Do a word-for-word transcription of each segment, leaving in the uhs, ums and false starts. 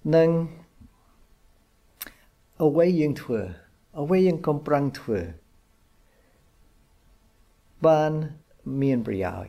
nâng ở quay dương thừa ở quay dương công prang thừa ban miền bờ giải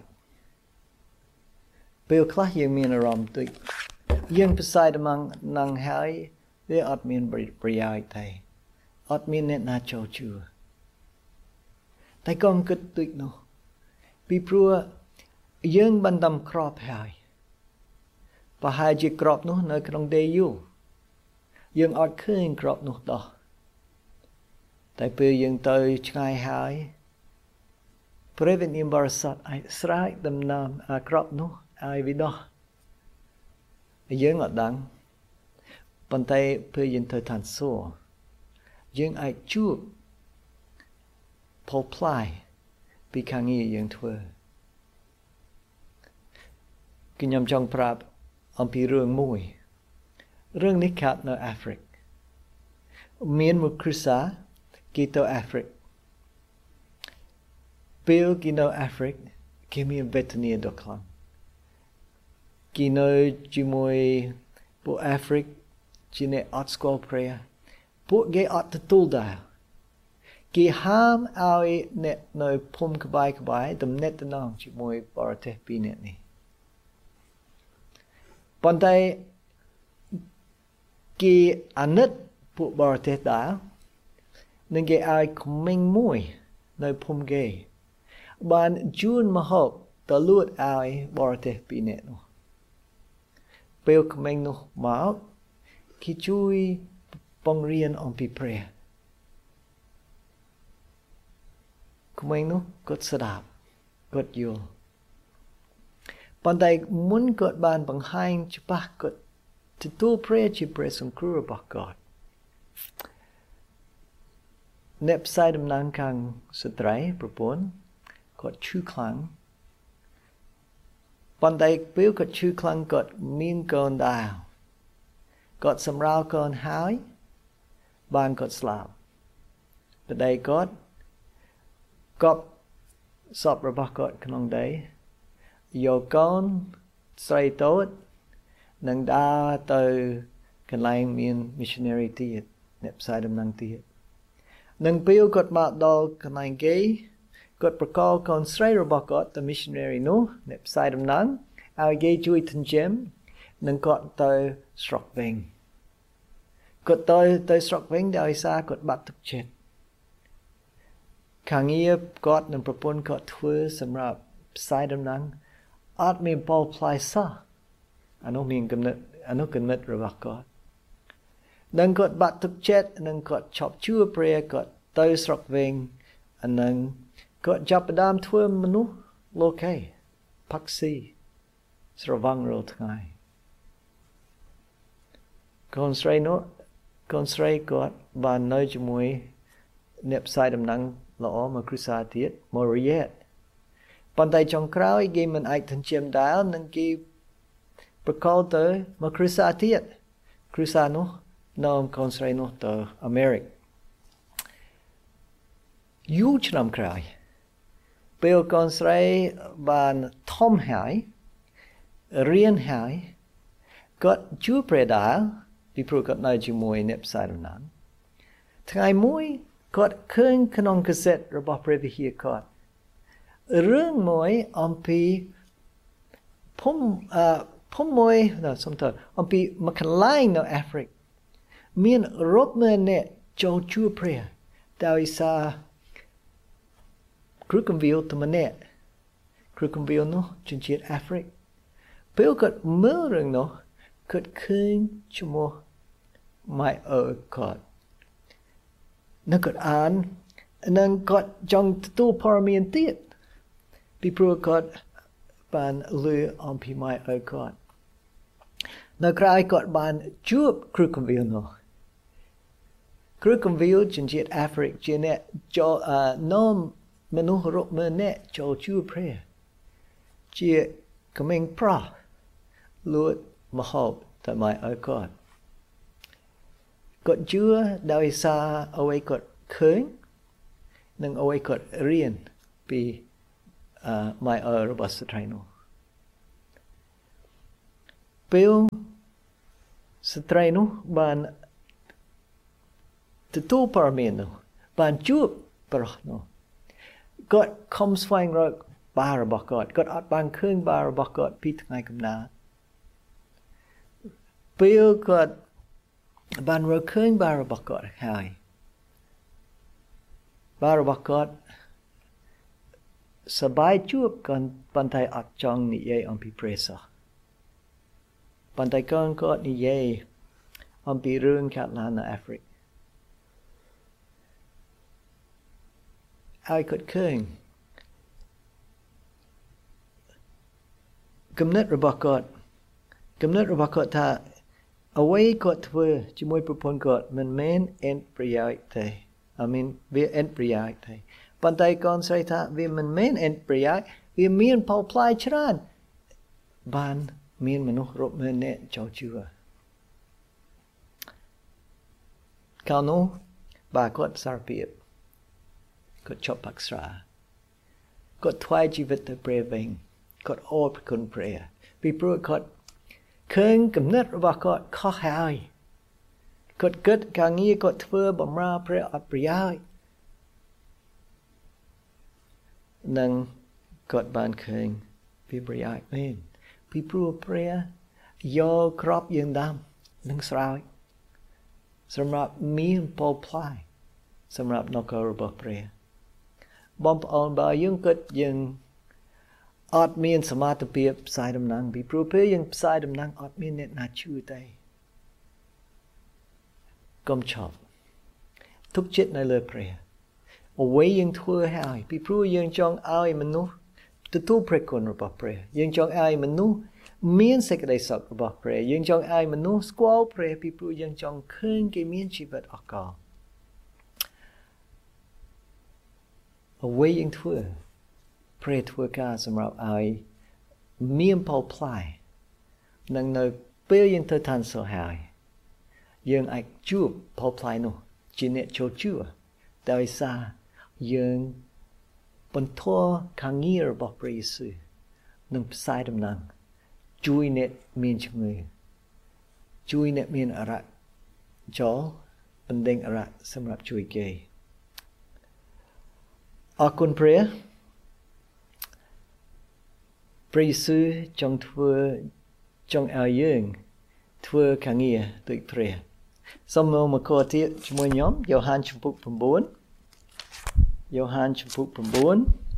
Bill class dương miền arom tụi dương beside among năng hái để ọt miền bờ giải thầy ọt miền net na châu chưa thầy con cất tụi nó bị prua dương ban đầm crop hài và hai chiếc crop nó nơi trong đây yêu dương ọt khơi crop nó đó tại vì dương tới ngày hai Prevent embarrassment ai srai đầm nam à crop nó ai vì đó dương ở đằng bàn tay vì dương tới thành số dương ai chú Paul Ply bị khang nghi dương thưa kinh nghiệm trong prab ông bị rương mùi rương ní khátនៅ Afric មានមួយគ្រួសារគេទៅ Afric ពេលគេនៅ Afric គេមានវេទនាដ៏ខ្លាំងគេនៅជាមួយពួក Afric ជាអ្នកអត់ស្គាល់ព្រះពួកគេអត់ទទួលដែរគេហាមឲ្យអ្នកនៅភូមិក្បែរក្បែរទំនាក់ទំនងជាមួយបរទេសពីរអ្នកនេះប៉ុន្តែគេអាណិតពួកបរទេសដែរនឹងគេឲ្យក្មេងមួយនៅភូមិគេបានជូនមកហូបទៅលួចឲ្យបរទេសពីរនាក់នោះពេលក្មេងនោះមកគេជួយបង្រៀនអំពីព្រះក្មេងនោះគាត់ស្ដាប់គាត់យល់ប៉ុន្តែមុនគាត់បានបង្ហាញច្បាស់គាត់ទទួលព្រះជាព្រះសង្គ្រោះរបស់គាត់អ្នកផ្សាយដំណឹងខាងស្ត្រីប្រពន្ធគាត់ឈឺខ្លាំងប៉ុន្តែពេលគាត់ឈឺខ្លាំងគាត់មានកូនដែរគាត់សម្រាលកូនហើយបានគាត់ស្លាប់ប្តីគាត់កប់សពរបស់គាត់ក្នុងដីយកកូនស្រីតូចនឹងដើរទៅកន្លែងមាន missionary ទៀតអ្នកផ្សាយដំណឹងទៀតនឹងពេលគាត់មកដល់កន្លែងគេគាត់ប្រកល់កូនស្រីរបស់គាត់ទៅ missionary នោះអ្នកផ្សាយដំណឹងឲ្យគេជួយចិញ្ចឹមនឹងគាត់ទៅស្រុកវិញគាត់ទៅទៅស្រុកវិញដោយសារគាត់បាត់ទឹកចិត្តខាងងារគាត់នឹងប្រពន្ធគាត់ធ្វើសម្រាប់ផ្សាយដំណឹងអត់មានបលផ្លាយសោះអានោះមានកំណត់អានោះកំណត់របស់គាត់នឹងគាត់បាត់ទឹកចិត្តនឹងគាត់ឈប់ជឿព្រះគាត់ទៅស្រុកវិញអានឹងគាត់ចាប់ផ្ដើមធ្វើមនុស្សលោកេផាក់ស៊ីស្រវឹងរាល់ថ្ងៃកូនស្រីនោះកូនស្រីគាត់បាននៅជាមួយអ្នកផ្សាយដំណឹងល្អមកគ្រួសារទៀតមករយៈប៉ុន្តែចុងក្រោយគេមិនអាចចិញ្ចឹមដែរនឹងគេប្រកល់ទៅមកគ្រួសារទៀតគ្រួសារនោះនាំកូនស្រីនោះទៅអាមេរិកយូរឆ្នាំក្រោយពេលកូនស្រីបានធំហើយរៀនហើយគាត់ជួបព្រះដែរពីព្រោះគាត់នៅជាមួយអ្នកផ្សាយដំណឹងថ្ងៃមួយគាត់ឃើញក្នុងកាសែតរបស់ព្រះវិហារគាត់រឿងមួយអំពីភូមិអឺភូមិមួយសំទោសអំពីមួយកន្លែងនៅអាហ្វ្រិកមានរាប់ម៉ឺនអ្នកចូលជួបព្រះដោយសារគ្រូកំវីលតែម្នាក់គ្រូកំវីលនោះជនជាតិអាហ្វ្រិកពេលគាត់មើលរឿងនោះគាត់ឃើញឈ្មោះ My Old God នៅគាត់អាននឹងគាត់ចង់ទទួលព័ត៌មានទៀតពីព្រោះគាត់បានលឺអំពី My Old God នៅក្រៅគាត់បានជួបគ្រូកំវីលនោះគ្រូកំវីលជនជាតិអាហ្វ្រិកជាអ្នកចូលអឺនាំមនុស្សរាប់ម៉ឺនអ្នកចូលជួបព្រះជាក្មេងប្រុសលួចមហូបតែ My Old God គាត់ជឿដោយសារអ្វីគាត់ឃើញនិងអ្វីគាត់រៀនពីអឺ My Old របស់ស្ត្រីនោះពេលស្ត្រីនោះបានទទួលព័ត៌មាននោះបានជួបប្រុសនោះគាត់ខំស្វែងរកបាររបស់គាត់គាត់អត់បានឃើញបាររបស់គាត់ពីថ្ងៃកំណើតពេលគាត់បានរកឃើញបាររបស់គាត់ហើយបាររបស់គាត់សប្បាយជួបគាត់ប៉ុន្តែអត់ចង់និយាយអំពីព្រះសោះប៉ុន្តែគាត់គាត់និយាយអំពីរឿងកើតឡើងនៅអាហ្វ្រិកហើយគាត់ឃើញគំនិតរបស់គាត់គំនិតរបស់គាត់ថាអ្វីគាត់ធ្វើជាមួយប្រពន្ធគាត់មិនមែនអេនប្រយោជន៍ទេ I mean វាអេនប្រយោជន៍ទេប៉ុន្តែគាត់ស្រីថាវាមិនមែនអេនប្រយោជន៍វាមានផលផ្លាយច្រើនបានមានមនុស្សរាប់ម៉ឺននាក់ចូលជឿកាលនោះបាគាត់សារភាពគាត់ចប់បាក់ស្រាគាត់ថ្វាយជីវិតទៅព្រះវិញគាត់អរគុណព្រះពីព្រោះគាត់ឃើញគំនិតរបស់គាត់ខុសហើយគាត់គិតការងារគាត់ធ្វើបម្រើព្រះអត់ប្រយោជន៍នឹងគាត់បានឃើញពីប្រយោជន៍មែនពីព្រោះព្រះយកក្របយើងដាំនឹងស្រោចសម្រាប់មានផលផ្លាយសម្រាប់នគររបស់ព្រះបងប្អូនបើយើងគិតយើងអត់មានសមត្ថភាពផ្សាយដំណឹងពីព្រោះពេលយើងផ្សាយដំណឹងអត់មានអ្នកណាជឿទេកុំឈប់ទុកចិត្តនៅលើព្រះអ្វីយើងធ្វើហើយពីព្រោះយើងចង់ឲ្យមនុស្សទទួលព្រះគុណរបស់ព្រះយើងចង់ឲ្យមនុស្សមានសេចក្តីសុខរបស់ព្រះយើងចង់ឲ្យមនុស្សស្គាល់ព្រះពីព្រោះយើងចង់ឃើញគេមានជីវិតអកលអ្វីយើងធ្វើព្រះធ្វើការសម្រាប់ឲ្យមានផលផ្លាយនឹងនៅពេលយើងទៅឋានសួគ៌ហើយយើងអាចជួបផលផ្លាយនោះជាអ្នកចូលជឿដោយសារយើងបន្តការងាររបស់ព្រះយេស៊ូវនឹងផ្សាយដំណឹងជួយអ្នកមានជំងឺជួយអ្នកមានអារក្សចូលបណ្ដេញអារក្សសម្រាប់ជួយគេអរគុណព្រះព្រះយេស៊ូវចង់ធ្វើចង់ឲ្យយើងធ្វើការងារដូចព្រះសូមមកខទៀតជាមួយខ្ញុំយ៉ូហានជំពូក9យ៉ូហានជំពូក9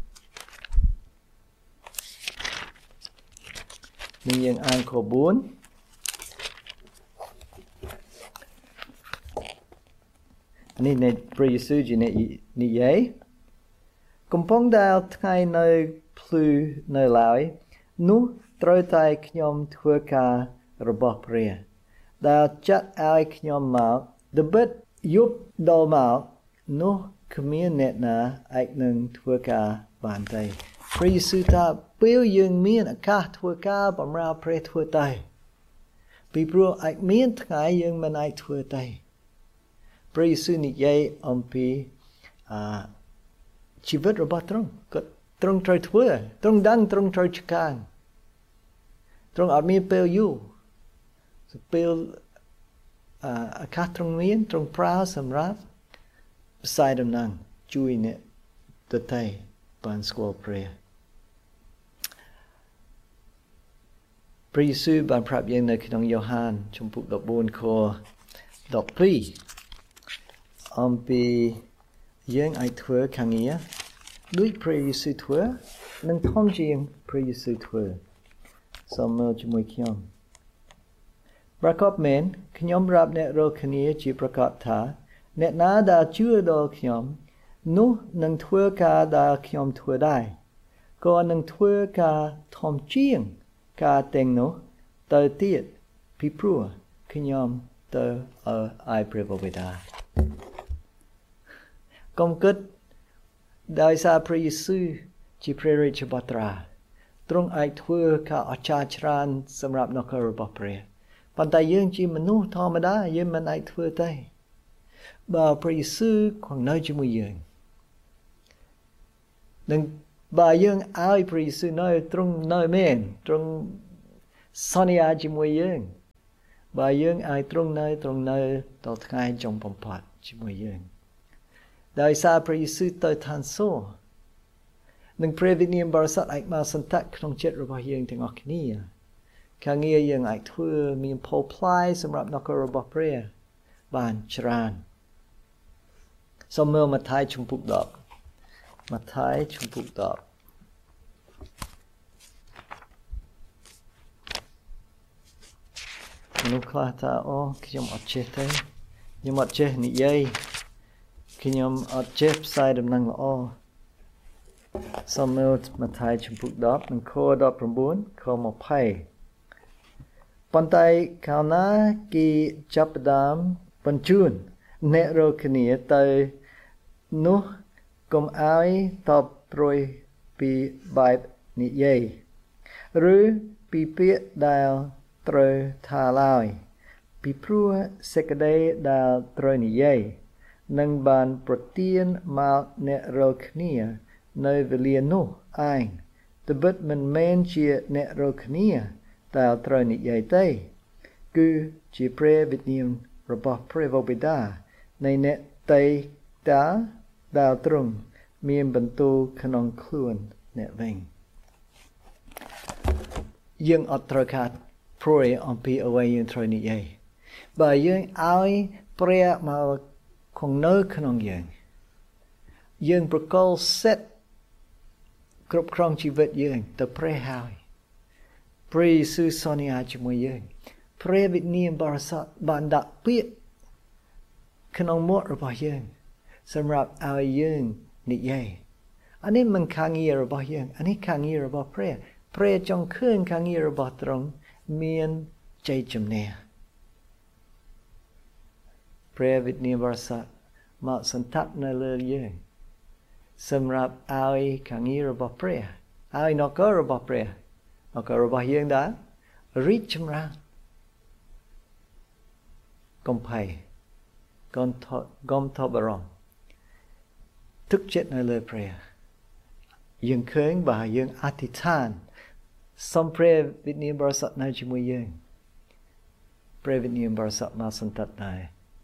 នឹងយើងអានខ4នេះនៃព្រះយេស៊ូវជាអ្នកនិយាយកំពុងដែលថ្ងៃនៅភ្លឺនៅឡើយនោះត្រូវតែខ្ញុំធ្វើការរបស់ព្រះដែលចាត់ឲ្យខ្ញុំមកដបិតយប់ដល់មកនោះគ្មានអ្នកណាអាចនឹងធ្វើការបានទេព្រះយេស៊ូវថាពេលយើងមានឱកាសធ្វើការបម្រើព្រះធ្វើតែពីព្រោះអាចមានថ្ងៃយើងមិនអាចធ្វើទេព្រះយេស៊ូវនិយាយអំពីអជីវិតរបស់ទ្រង់គាត់ទ្រង់ត្រូវធ្វើទ្រង់ដឹងទ្រង់ត្រូវចកាងទ្រង់អត់មានពេលយូរពេលឱកាសទ្រង់មានទ្រង់ប្រើសម្រាប់ផ្សាយដំណឹងជួយអ្នកដទៃបានស្គាល់ព្រះព្រះយេស៊ូវបានប្រាប់យើងនៅក្នុងយ៉ូហានជំពូក14ខ12អំពីយើងអាចធ្វើការងារដូចព្រះយេស៊ូវធ្វើនិងធំជាងព្រះយេស៊ូវធ្វើសូមមើលជាមួយខ្ញុំប្រកបមែនខ្ញុំប្រាប់អ្នករាល់គ្នាជាប្រកាសថាអ្នកណាដែលជឿដល់ខ្ញុំនោះនឹងធ្វើការដែលខ្ញុំធ្វើដែរក៏នឹងធ្វើការធំជាងការទាំងនោះទៅទៀតពីព្រោះខ្ញុំទៅឲ្យព្រះបិតាកុំគិតដោយសារព្រះយេស៊ូវជាព្រះរាជបុត្រាទ្រង់អាចធ្វើការអស្ចារ្យច្រើនសម្រាប់នគររបស់ព្រះប៉ុន្តែយើងជាមនុស្សធម្មតាយើងមិនអាចធ្វើទេបើព្រះយេស៊ូវគង់នៅជាមួយយើងនឹងបើយើងឲ្យព្រះយេស៊ូវនៅទ្រង់នៅមែនទ្រង់សន្យាជាមួយយើង bà dương ai trong nơi trong nơi tao ngay trong bóng phạt chỉ mùi dương đời xaព្រះយេស៊ូវទៅឋានសួគ៌នឹងព្រះវិញ្ញាណបរិសុទ្ធអាចមកសន្តៈក្នុងចិត្តរបស់យើងទាំងអស់គ្នាការងារយើងអាចធ្វើមានផលផ្លាយសម្រាប់នគររបស់ព្រះបានច្រើនសូមមើលម៉ាថាយជំពូកដប់ម៉ាថាយជំពូកដប់មនុស្សខ្លះថាអូខ្ញុំអត់ចេះទេខ្ញុំអត់ចេះនិយាយខ្ញុំអត់ចេះផ្សាយដំណឹងល្អសូមមើលម៉ាថាយជំពូកដប់និងខដប់៩ខ២០ប៉ុន្តែកាលណាគេចាប់ផ្ដើមបញ្ជូនអ្នករកគ្នាទៅនោះកុំឲ្យតបព្រួយពីបែបនិយាយឬពីពាក្យដែលត្រូវថាឡើយពីព្រោះសេចក្តីដែលត្រូវនិយាយនឹងបានប្រទានមកអ្នករកគ្នានៅវេលានោះឯងត្បិតមិនមែនជាអ្នករកគ្នាដែលត្រូវនិយាយទេគឺជាព្រះវិញ្ញាណរបស់ព្រះវរបិតានៃអ្នកតេតាដែលទ្រង់មានបន្ទូលក្នុងខ្លួនអ្នកវិញយើងអត់ត្រូវខាត់ព្រួយអំពីអ្វីយើងត្រូវនិយាយបើយើងឲ្យព្រះមកគង់នៅក្នុងយើងយើងប្រកល់សិទ្ធគ្រប់គ្រងជីវិតយើងទៅព្រះហើយព្រះយេស៊ូវសន្យាជាមួយយើងព្រះវិញ្ញាណបរិសុទ្ធបានដាក់ពាក្យក្នុងមាត់របស់យើងសម្រាប់ឲ្យយើងនិយាយអានេះមិនខាងងាររបស់យើងអានេះខាងងាររបស់ព្រះព្រះចង់ឃើញខាងងាររបស់ទ្រង់មានជ័យជំនះព្រះវិញ្ញាណបរិសុទ្ធមកសន្តៈនៅលើយើងសម្រាប់ឲ្យខាងងាររបស់ព្រះឲ្យនគររបស់ព្រះនគររបស់យើងដែររីកចម្រើនកុំភ័យកុំថកុំថប់បារម្ភទុកចិត្តនៅលើព្រះយើងឃើញបើយើងអធិដ្ឋានសូមព្រះវិញ្ញាណបរិសុទ្ធនៅជាមួយយើងព្រះវិញ្ញាណបរិសុទ្ធមកសន្តៈដែរ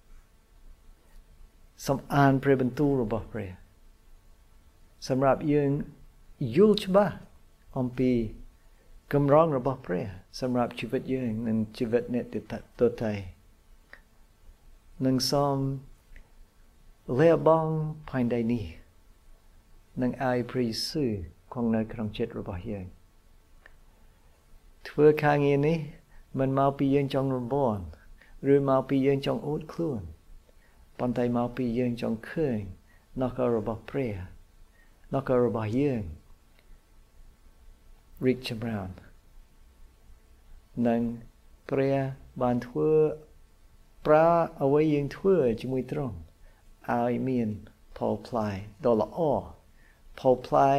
សូមអានព្រះបន្ទូលរបស់ព្រះសម្រាប់យើងយល់ច្បាស់អំពីកម្រងរបស់ព្រះសម្រាប់ជីវិតយើងនិងជីវិតអ្នកដទៃនឹងសូមលះបង់ផែនដីនេះនឹងឲ្យព្រះយេស៊ូវគង់នៅក្នុងចិត្តរបស់យើងធ្វើការងារនេះមិនមកពីយើងចង់រំពន់ឬមកពីយើងចង់អួតខ្លួនប៉ុន្តែមកពីយើងចង់ឃើញនគររបស់ព្រះនគររបស់យើងរីកចម្រើននិងព្រះបានធ្វើប្រើអ្វីយើងធ្វើជាមួយទ្រង់ឲ្យមានផលផ្លែដ៏ល្អផលផ្លែ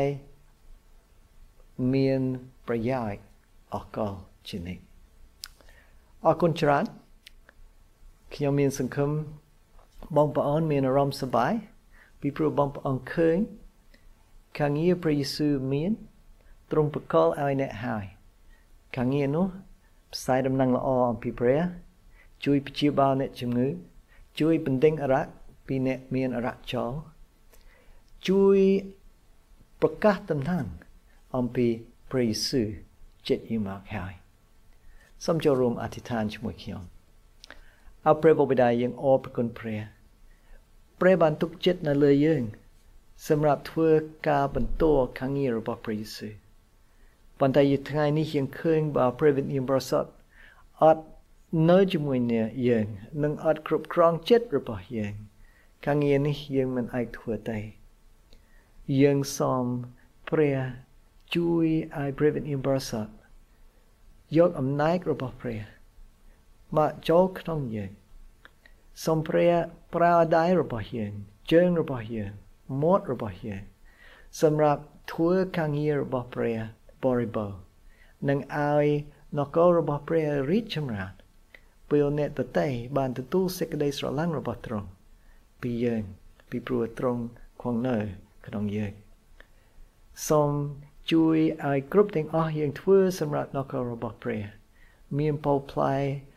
មានប្រយោជន៍អកលជានិច្ចអរគុណច្រើនខ្ញុំមានសង្ឃឹមបងប្អូនមានអារម្មណ៍សប្បាយពីព្រោះបងប្អូនឃើញខាងងារព្រះយេស៊ូវមានទ្រង់ប្រកល់ឲ្យអ្នកហើយខាងងារនោះផ្សាយដំណឹងល្អអំពីព្រះជួយព្យាបាលអ្នកជំងឺជួយបណ្ដេញអារក្សពីអ្នកមានអារក្សចោលជួយប្រកាសដំណឹងអំពីព្រះយេស៊ូវចិត្តយើងមកហើយសូមចូលរួមអធិដ្ឋានជាមួយខ្ញុំអោព្រះបិតាយើងអរព្រគុណព្រះព្រះបានទុកចិត្តនៅលើយើងសម្រាប់ធ្វើការបន្តខាងងាររបស់ព្រះយេស៊ូវប៉ុន្តែថ្ងៃនេះយើងឃើញបើព្រះវិញ្ញាណបរិសុទ្ធអត់នៅជាមួយនឹងយើងនឹងអត់គ្រប់គ្រងចិត្តរបស់យើងខាងងារនេះយើងមិនអាចធ្វើទេយើងសូមព្រះជួយឲ្យព្រះវិញ្ញាណបរិសុទ្ធយកអំណាចរបស់ព្រះមកចូលក្នុងយើងសូមព្រះប្រើដៃរបស់យើងជើងរបស់យើងមាត់របស់យើងសម្រាប់ធ្វើការងាររបស់ព្រះបរិបូរណ៍និងឲ្យនគររបស់ព្រះរីកចម្រើនពេលអ្នកដទៃបានទទួលសេចក្តីស្រឡាញ់របស់ទ្រង់ពីយើងពីព្រោះទ្រង់គង់នៅក្នុងយើងសូមជួយឲ្យគ្រប់ទាំងអស់យើងធ្វើសម្រាប់នគររបស់ព្រះមានផលផ្លែដ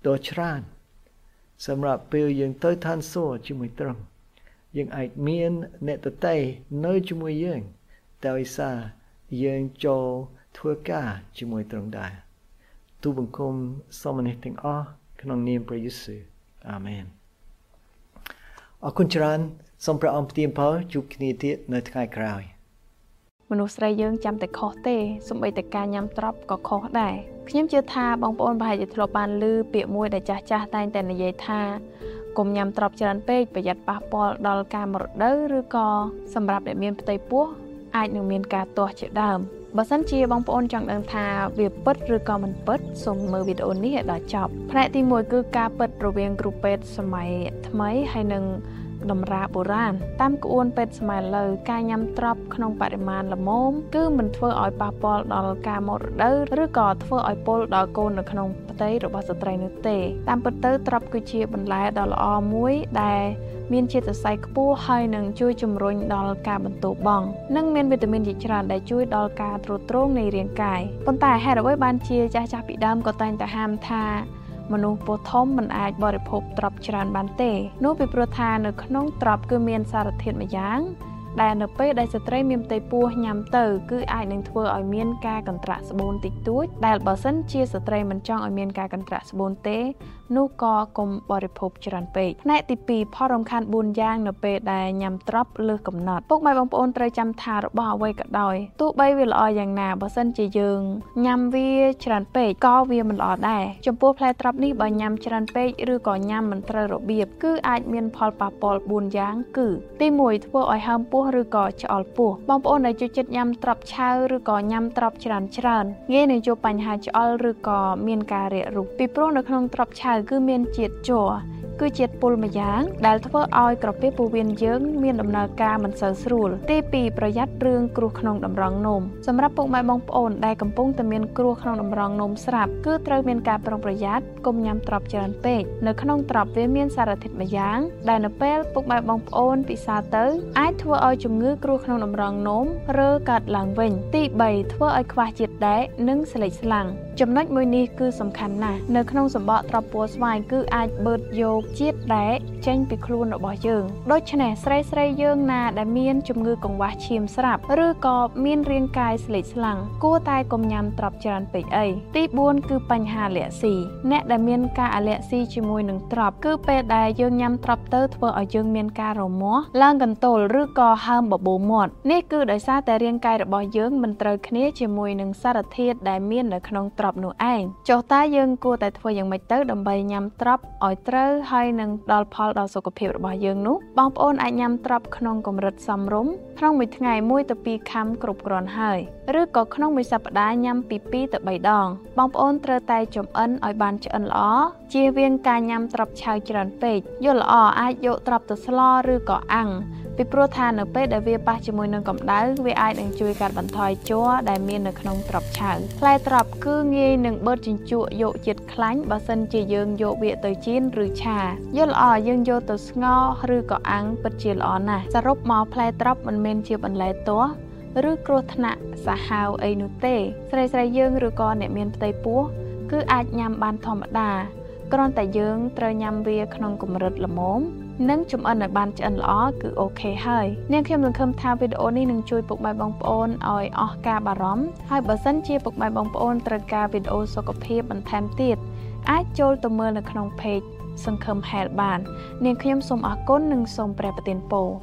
តច្រានសម្រាប់ពេលយើងទៅឋានសួគ៌ជាមួយទ្រង់យើងអាចមានអ្នកដទៃនៅជាមួយយើងដោយសារយើងចូលធ្វើការជាមួយទ្រង់ដែរទូលបង្គំសូមនេះទាំងអស់ក្នុងនាមព្រះយេស៊ូវអាមែនអរគុណច្រើនសូមព្រះអង្គប្រទានពរជួបគ្នាទៀតនៅថ្ងៃក្រោយមនុស្សស្រីយើងចាំតែខុសទេសូម្បីតែការញ៉ាំត្រប់ក៏ខុសដែរខ្ញុំជឿថាបងប្អូនប្រហែលជាធ្លាប់បានឮពាក្យមួយដែលចាស់ចាស់តែងតែនិយាយថាកុំញ៉ាំត្រប់ច្រើនពេកប្រយ័ត្នប៉ះពាល់ដល់ការមរដូវឬក៏សម្រាប់អ្នកមានផ្ទៃពោះអាចនឹងមានការទាស់ជាដើមបើសិនជាបងប្អូនចង់ដឹងថាវាពិតឬក៏មិនពិតសូមមើលវីដេអូនេះឲ្យដល់ចប់ផ្នែកទីមួយគឺការពិតរវាងគ្រូពេទ្យសម័យថ្មីហើយនិងតម្រាបុរាណតាមក្បួនពេទ្យសម័យឥឡូវការញ៉ាំត្រប់ក្នុងបរិមាណល្មមគឺមិនធ្វើឲ្យប៉ះពាល់ដល់ការមរដូវឬក៏ធ្វើឲ្យពុលដល់កូននៅក្នុងផ្ទៃរបស់ស្ត្រីនោះទេតាមពិតទៅត្រប់គឺជាបន្លែដ៏ល្អមួយដែលមានជាតិសរសៃខ្ពស់ហើយនឹងជួយជំរុញដល់ការបន្ទោបង់និងមានវីតាមីនជាច្រើនដែលជួយដល់ការទ្រុឌទ្រោមនៃរាងកាយប៉ុន្តែហេតុអ្វីបានជាចាស់ចាស់ពីដើមក៏តែងតែហាមថាមនុស្សពោះធំមិនអាចបរិភោគត្រប់ច្រើនបានទេនោះពីព្រោះថានៅក្នុងត្រប់គឺមានសារធាតុមួយយ៉ាងដែលនៅពេលដែលស្ត្រីមានផ្ទៃពោះញ៉ាំទៅគឺអាចនឹងធ្វើឲ្យមានការកន្ត្រាក់ស្បូនតិចតួចដែលបើសិនជាស្ត្រីមិនចង់ឲ្យមានការកន្ត្រាក់ស្បូនទេនោះក៏កុំបរិភោគច្រើនពេកផ្នែកទីពីរផលរំខានបួនយ៉ាងនៅពេលដែលញ៉ាំត្រប់លើសកំណត់ពុកម៉ែបងប្អូនត្រូវចាំថារបស់អ្វីក៏ដោយទោះបីវាល្អយ៉ាងណាបើសិនជាយើងញ៉ាំវាច្រើនពេកក៏វាមិនល្អដែរចំពោះផ្លែត្រប់នេះបើញ៉ាំច្រើនពេកឬក៏ញ៉ាំមិនត្រូវរបៀបគឺអាចមានផលប៉ះពាល់បួនយ៉ាងគឺទីមួយធ្វើឲ្យហើមពោះឬក៏ឆ្អល់ពោះបងប្អូនដែលចូលចិត្តញ៉ាំត្រប់ឆៅឬក៏ញ៉ាំត្រប់ច្រើនច្រើនងាយនឹងជួបបញ្ហាឆ្អល់ឬក៏មានការរាករូសពីព្រោះនៅក្នុងត្រប់ឆៅគឺមានជាតិជ័រគឺជាតិពុលមួយយ៉ាងដែលធ្វើឲ្យក្រពះពោះវៀនយើងមានដំណើរការមិនសូវស្រួលទីពីរប្រយ័ត្នរឿងគ្រោះក្នុងតម្រងនោមសម្រាប់ពុកម៉ែបងប្អូនដែលកំពុងតែមានគ្រោះក្នុងតម្រងនោមស្រាប់គឺត្រូវមានការប្រុងប្រយ័ត្នកុំញ៉ាំត្រប់ច្រើនពេកនៅក្នុងត្រប់វាមានសារធាតុមួយយ៉ាងដែលនៅពេលពុកម៉ែបងប្អូនពិសាទៅអាចធ្វើឲ្យជំងឺគ្រោះក្នុងតម្រងនោមរើកើតឡើងវិញទីបីធ្វើឲ្យខ្វះជាតិដែកនិងស្លេកស្លាំងចំណុចមួយនេះគឺសំខាន់ណាស់នៅក្នុងសម្បកត្រប់ពណ៌ស្វាយគឺអាចបឺតយកជាតិដែកចេញពីខ្លួនរបស់យើងដូច្នេះស្រីស្រីយើងណាដែលមានជំងឺកង្វះឈាមស្រាប់ឬក៏មានរាងកាយស្លេកស្លាំងគួរតែកុំញ៉ាំត្រប់ច្រើនពេកអីទីបួនគឺបញ្ហាអាឡែស៊ីអ្នកដែលមានការអាឡែស៊ីជាមួយនឹងត្រប់គឺពេលដែលយើងញ៉ាំត្រប់ទៅធ្វើឲ្យយើងមានការរមាស់ឡើងកន្ទល់ឬក៏ហើមបបូរមាត់នេះគឺដោយសារតែរាងកាយរបស់យើងមិនត្រូវគ្នាជាមួយនឹងសារធាតុដែលមាននៅក្នុងត្រប់នោះឯងចុះតើយើងគួរតែធ្វើយ៉ាងម៉េចទៅដើម្បីញ៉ាំត្រប់ឲ្យត្រូវហើយនឹងដល់ផលដល់សុខភាពរបស់យើងនោះបងប្អូនអាចញ៉ាំត្រប់ក្នុងកម្រិតសមរម្យក្នុងមួយថ្ងៃមួយទៅពីរខាំគ្រប់គ្រាន់ហើយឬក៏ក្នុងមួយសប្តាហ៍ញ៉ាំពីពីរទៅបីដងបងប្អូនត្រូវតែចម្អិនឲ្យបានឆ្អិនល្អជៀសវាងការញ៉ាំត្រប់ឆៅច្រើនពេកយល់ល្អអាចយកត្រប់ទៅស្លឬក៏អាំងពីព្រោះថានៅពេលដែលវាប៉ះជាមួយនឹងកម្ដៅវាអាចនឹងជួយកាត់បន្ថយជ័រដែលមាននៅក្នុងត្រប់ឆៅផ្លែត្រប់គឺងាយនឹងបឺតជញ្ជក់យកជាតិខ្លាញ់បើសិនជាយើងយកវាទៅចៀនឬឆាយល់ល្អយើងយកទៅស្ងោរឬក៏អាំងពិតជាល្អណាស់សរុបមកផ្លែត្រប់មិនមែនជាបន្លែទាស់ឬគ្រោះថ្នាក់សាហាវអីនោះទេស្រីស្រីយើងឬក៏អ្នកមានផ្ទៃពោះគឺអាចញ៉ាំបានធម្មតាគ្រាន់តែយើងត្រូវញ៉ាំវាក្នុងកម្រិតល្មមនិងចម្អិនឲ្យបានឆ្អិនល្អគឺអូខេហើយនាងខ្ញុំសង្ឃឹមថាវីដេអូនេះនឹងជួយពុកម៉ែបងប្អូនឲ្យអស់ការបារម្ភហើយបើសិនជាពុកម៉ែបងប្អូនត្រូវការវីដេអូសុខភាពបន្ថែមទៀតអាចចូលទៅមើលនៅក្នុង page សង្ឃឹម Health បាននាងខ្ញុំសូមអរគុណនិងសូមព្រះប្រទានពរ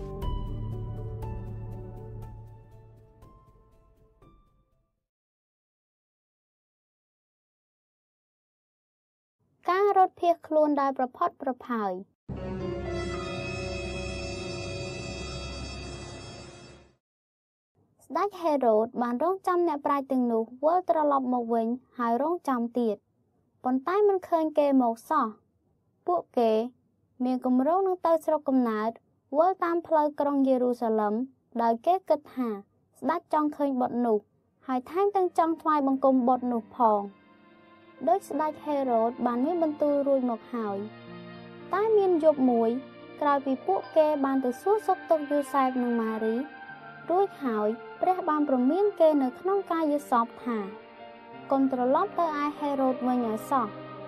ការរត់ភៀសខ្លួនដោយប្រផាត់ប្រផាយស្ដេចហេរ៉ូតបានរងចាំអ្នកប្រាជ្ញទាំងនោះវិលត្រឡប់មកវិញហើយរងចាំទៀតប៉ុន្តែមិនឃើញគេមកសោះពួកគេមានគម្រោងនឹងទៅស្រុកកំណើតវិលតាមផ្លូវក្រុងយេរូសាឡឹមដោយគេគិតថាស្ដេចចង់ឃើញបុត្រនោះហើយថែមទាំងចង់ថ្វាយបង្គំបុត្រនោះផងដោយស្ដេចហេរ៉ូតបានមានបន្ទូលរួចមកហើយតែមានយប់មួយក្រោយពីពួកគេបានទៅសួរសុខទុក្ខយូសែបនិងម៉ារីរួចហើយព្រះបានព្រមានគេនៅក្នុងកាយសពថាកុំត្រឡប់ទៅឯហេរ៉ូតវិញឲ្យសោះ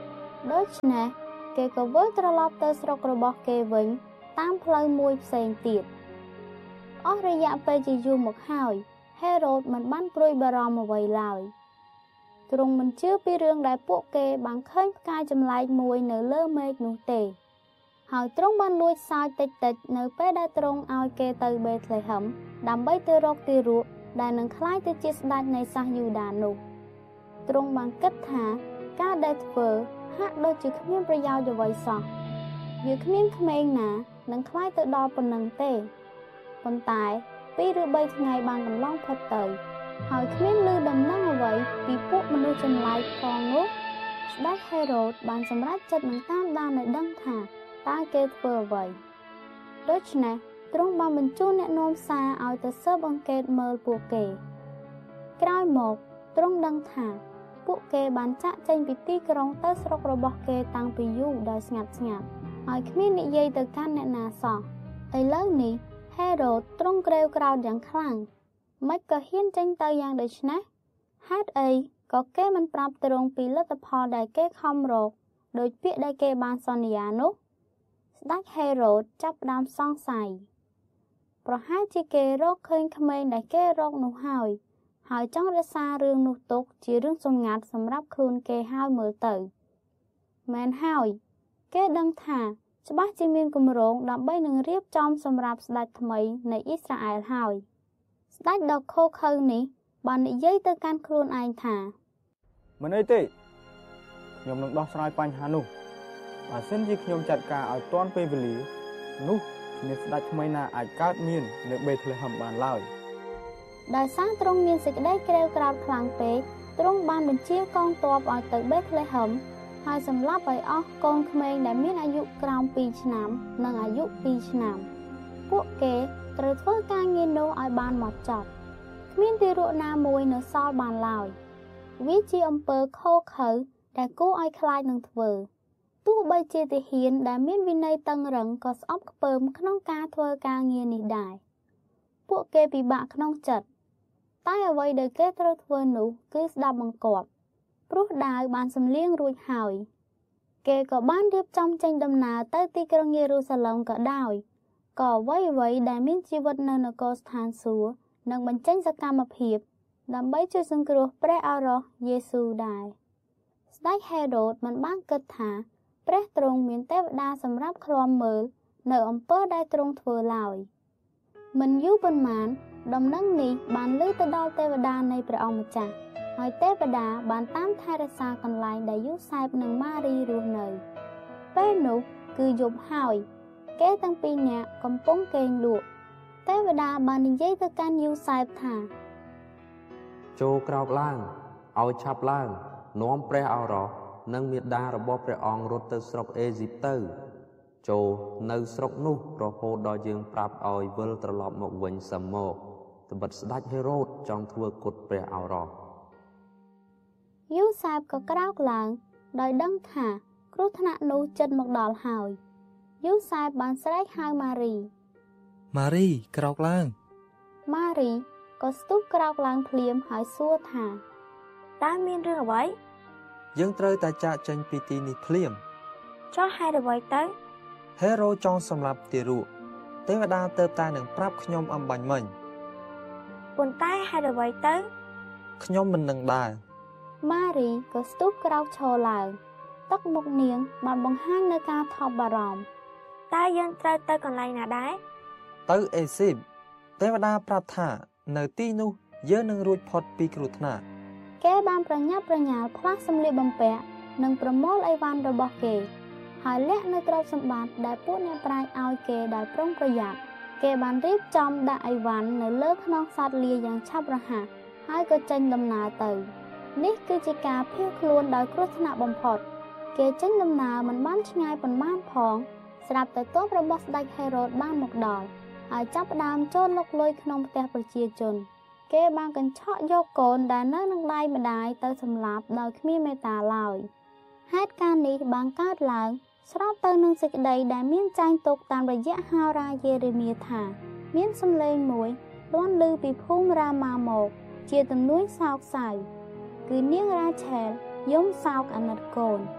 ដូច្នេះគេក៏វិលត្រឡប់ទៅស្រុករបស់គេវិញតាមផ្លូវមួយផ្សេងទៀតអស់រយៈពេលជាយូរមកហើយហេរ៉ូតមិនបានព្រួយបារម្ភអ្វីឡើយទ្រង់មិនជឿពីរឿងដែលពួកគេបានឃើញផ្កាយចម្លែកមួយនៅលើមេឃនោះទេហើយទ្រង់បានលួចសើចតិចតិចនៅពេលដែលទ្រង់ឲ្យគេទៅបេតលេហឹមដើម្បីទៅរកទារកដែលនឹងក្លាយទៅជាស្ដេចនៃសាសយូដានោះទ្រង់បានគិតថាការដែលធ្វើហាក់ដូចជាគ្មានប្រយោជន៍អ្វីសោះវាគ្មានក្មេងណានឹងក្លាយទៅដល់ប៉ុណ្ណឹងទេប៉ុន្តែពីរឬបីថ្ងៃបានកន្លងផុតទៅហើយគ្មានឮដំណឹងអ្វីពីពួកមនុស្សចម្លែកផងនោះស្ដេចហេរ៉ូតបានសម្រេចចិត្តនឹងតាមដានឲ្យដឹងថាតើគេធ្វើអ្វីដូច្នេះទ្រង់បានបញ្ជូនអ្នកនាំសារឲ្យទៅស៊ើបអង្កេតមើលពួកគេក្រោយមកទ្រង់ដឹងថាពួកគេបានចាក់ចេញពីទីក្រុងទៅស្រុករបស់គេតាំងពីយូរដោយស្ងាត់ស្ងាត់ហើយគ្មាននិយាយទៅកាន់អ្នកណាសោះឥឡូវនេះហេរ៉ូតទ្រង់ក្រេវក្រោធយ៉ាងខ្លាំងមិនក៏ហ៊ានចេញទៅយ៉ាងដូច្នេះហេតុអីក៏គេមិនប្រាប់ទ្រង់ពីលទ្ធផលដែលគេខំរកដោយពាក្យដែលគេបានសន្យានោះស្ដេចហេរ៉ូតចាប់ផ្ដើមសង្ស័យប្រហែលជាគេរកឃើញក្មេងដែលគេរកនោះហើយហើយចង់រក្សារឿងនោះទុកជារឿងសម្ងាត់សម្រាប់ខ្លួនគេហើយមើលទៅមែនហើយគេដឹងថាច្បាស់ជាមានគម្រោងដើម្បីនឹងរៀបចំសម្រាប់ស្ដេចថ្មីនៃអ៊ីស្រាអែលហើយស្ដេចដ៏ខូខើនេះបាននិយាយទៅកាន់ខ្លួនឯងថាមិនអីទេខ្ញុំនឹងដោះស្រាយបញ្ហានោះបើសិនជាខ្ញុំចាត់ការឲ្យទាន់ពេលវេលានោះមានស្ដេចថ្មីណាអាចកើតមាននៅបេតលេហឹមបានឡើយដោយសារទ្រង់មានសេចក្តីក្រេវក្រោធខ្លាំងពេកទ្រង់បានបញ្ជាកងទ័ពឲ្យទៅបេតលេហឹមហើយសម្លាប់ឲ្យអស់កូនក្មេងដែលមានអាយុក្រោមពីរឆ្នាំនិងអាយុពីរឆ្នាំពួកគេត្រូវធ្វើការងារនោះឲ្យបានហ្មត់ចត់គ្មានទារកណាមួយនៅសល់បានឡើយវាជាអំពើខុសខើដែលគួរឲ្យខ្លាចនឹងធ្វើទោះបីជាទាហានដែលមានវិន័យតឹងរ៉ឹងក៏ស្អប់ខ្ពើមក្នុងការធ្វើការងារនេះដែរពួកគេពិបាកក្នុងចិត្តតែអ្វីដែលគេត្រូវធ្វើនោះគឺស្ដាប់បង្គាប់ព្រោះដាវបានសំលៀងរួចហើយគេក៏បានរៀបចំចេញដំណើរទៅទីក្រុងយេរូសាឡិមក៏ដោយក៏អ្វីអ្វីដែលមានជីវិតនៅនគរស្ថានសួគ៌នឹងបញ្ចេញសកម្មភាពដើម្បីជួយសង្គ្រោះព្រះឱរសយេស៊ូដែរស្ដេចហេរ៉ូតមិនបានគិតថាព្រះទ្រង់មានទេវតាសម្រាប់ឃ្លាំមើលនៅអំពើដែលទ្រង់ធ្វើឡើយមិនយូរប៉ុន្មានដំណឹងនេះបានឮទៅដល់ទេវតានៃព្រះអង្គម្ចាស់ហើយទេវតាបានតាមថែរក្សាកន្លែងដែលយូសែបនិងម៉ារីរស់នៅពេលនោះគឺយប់ហើយគេទាំងពីរនាក់កំពុងគេងលក់ទេវតាបាននិយាយទៅកាន់យូសែបថាចូលក្រោកឡើងឲ្យឆាប់ឡើងនាំព្រះឱរសនិងមាតារបស់ព្រះអង្គរត់ទៅស្រុកអេស៊ីបទៅចូលនៅស្រុកនោះរហូតដល់យើងប្រាប់ឲ្យវិលត្រឡប់មកវិញសឹមមកត្បិតស្ដេចហេរ៉ូតចង់ធ្វើគុតព្រះឱរសយូសែបក៏ក្រោកឡើងដោយដឹងថាគ្រោះថ្នាក់នោះជិតមកដល់ហើយយូសែបបានស្រែកហៅម៉ារីម៉ារីក្រោកឡើងម៉ារីក៏ស្ទុះក្រោកឡើងភ្លាមហើយសួរថាតើមានរឿងអ្វីយើងត្រូវតែចាកចេញពីទីនេះភ្លាមចុះហេតុអ្វីទៅហេរ៉ូចង់សម្លាប់ទារកទេវតាទៅតែនឹងប្រាប់ខ្ញុំអំបញ្ញមិញប៉ុន្តែហេតុអ្វីទៅខ្ញុំមិននឹងដែរម៉ារីក៏ស្ទុះក្រោកឈរឡើងទឹកមុខនាងបានបង្ហាញនៅការថប់បារម្ភតើយើងត្រូវទៅកន្លែងណាដែរទៅអេស៊ីបទេវតាប្រាប់ថានៅទីនោះយើងនឹងរួចផុតពីគ្រោះថ្នាក់គេបានប្រញាប់ប្រញាល់ផ្លាស់សម្លៀកបំពាក់និងប្រមូលអីវ៉ាន់របស់គេហើយលាក់នៅទ្រព្យសម្បត្តិដែលពួកអ្នកប្រាជ្ញឲ្យគេដោយប្រុងប្រយ័ត្នគេបានរៀបចំដាក់អីវ៉ាន់នៅលើខ្នងសត្វលាយ៉ាងឆាប់រហ័សហើយក៏ចេញដំណើរទៅនេះគឺជាការភៀសខ្លួនដោយគ្រោះថ្នាក់បំផុតគេចេញដំណើរមិនបានឆ្ងាយប៉ុន្មានផងស្រាប់តែទ័ពរបស់ស្ដេចហេរ៉ូតបានមកដល់ហើយចាប់ផ្ដើមចូលលុកលុយក្នុងផ្ទះប្រជាជនគេបានកញ្ឆក់យកកូនដែលនៅនឹងដៃម្ដាយទៅសម្លាប់ដោយគ្មានមេត្តាឡើយហេតុការណ៍នេះបានកើតឡើងស្របទៅនឹងសេចក្តីដែលមានចែងទុកតាមរយៈហោរាយេរេមៀថាមានសំឡេងមួយលាន់ឮពីភូមិរាម៉ាមកជាទំនួញសោកសៅគឺនាងរ៉ាឆែលយំសោកអាណិតកូន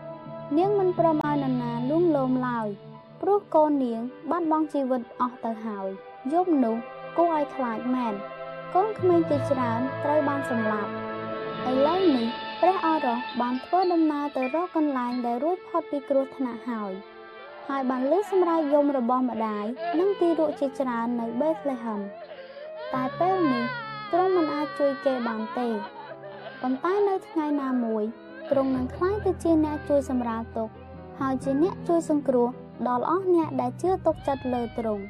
នាងមិនព្រមឲ្យនរណាលួងលោមឡើយព្រោះកូននាងបាត់បង់ជីវិតអស់ទៅហើយយប់នោះគួរឲ្យខ្លាចមែនកូនក្មេងជាច្រើនត្រូវបានសម្លាប់ឥឡូវនេះព្រះអរ៉ុសបានធ្វើដំណើរទៅរកកន្លែងដែលរួចផុតពីគ្រោះថ្នាក់ហើយហើយបានលើសម្រែកយំរបស់ម្ដាយនិងទីរក់ជាច្រើននៅបេតលេហឹមតែពេលនេះទ្រង់មិនអាចជួយគេបានទេប៉ុន្តែនៅថ្ងៃណាមួយទ្រង់នឹងក្លាយទៅជាអ្នកជួយសម្រាលទុក្ខហើយជាអ្នកជួយសង្គ្រោះដល់អស់អ្នកដែលជឿទុកចិត្តលើទ្រង់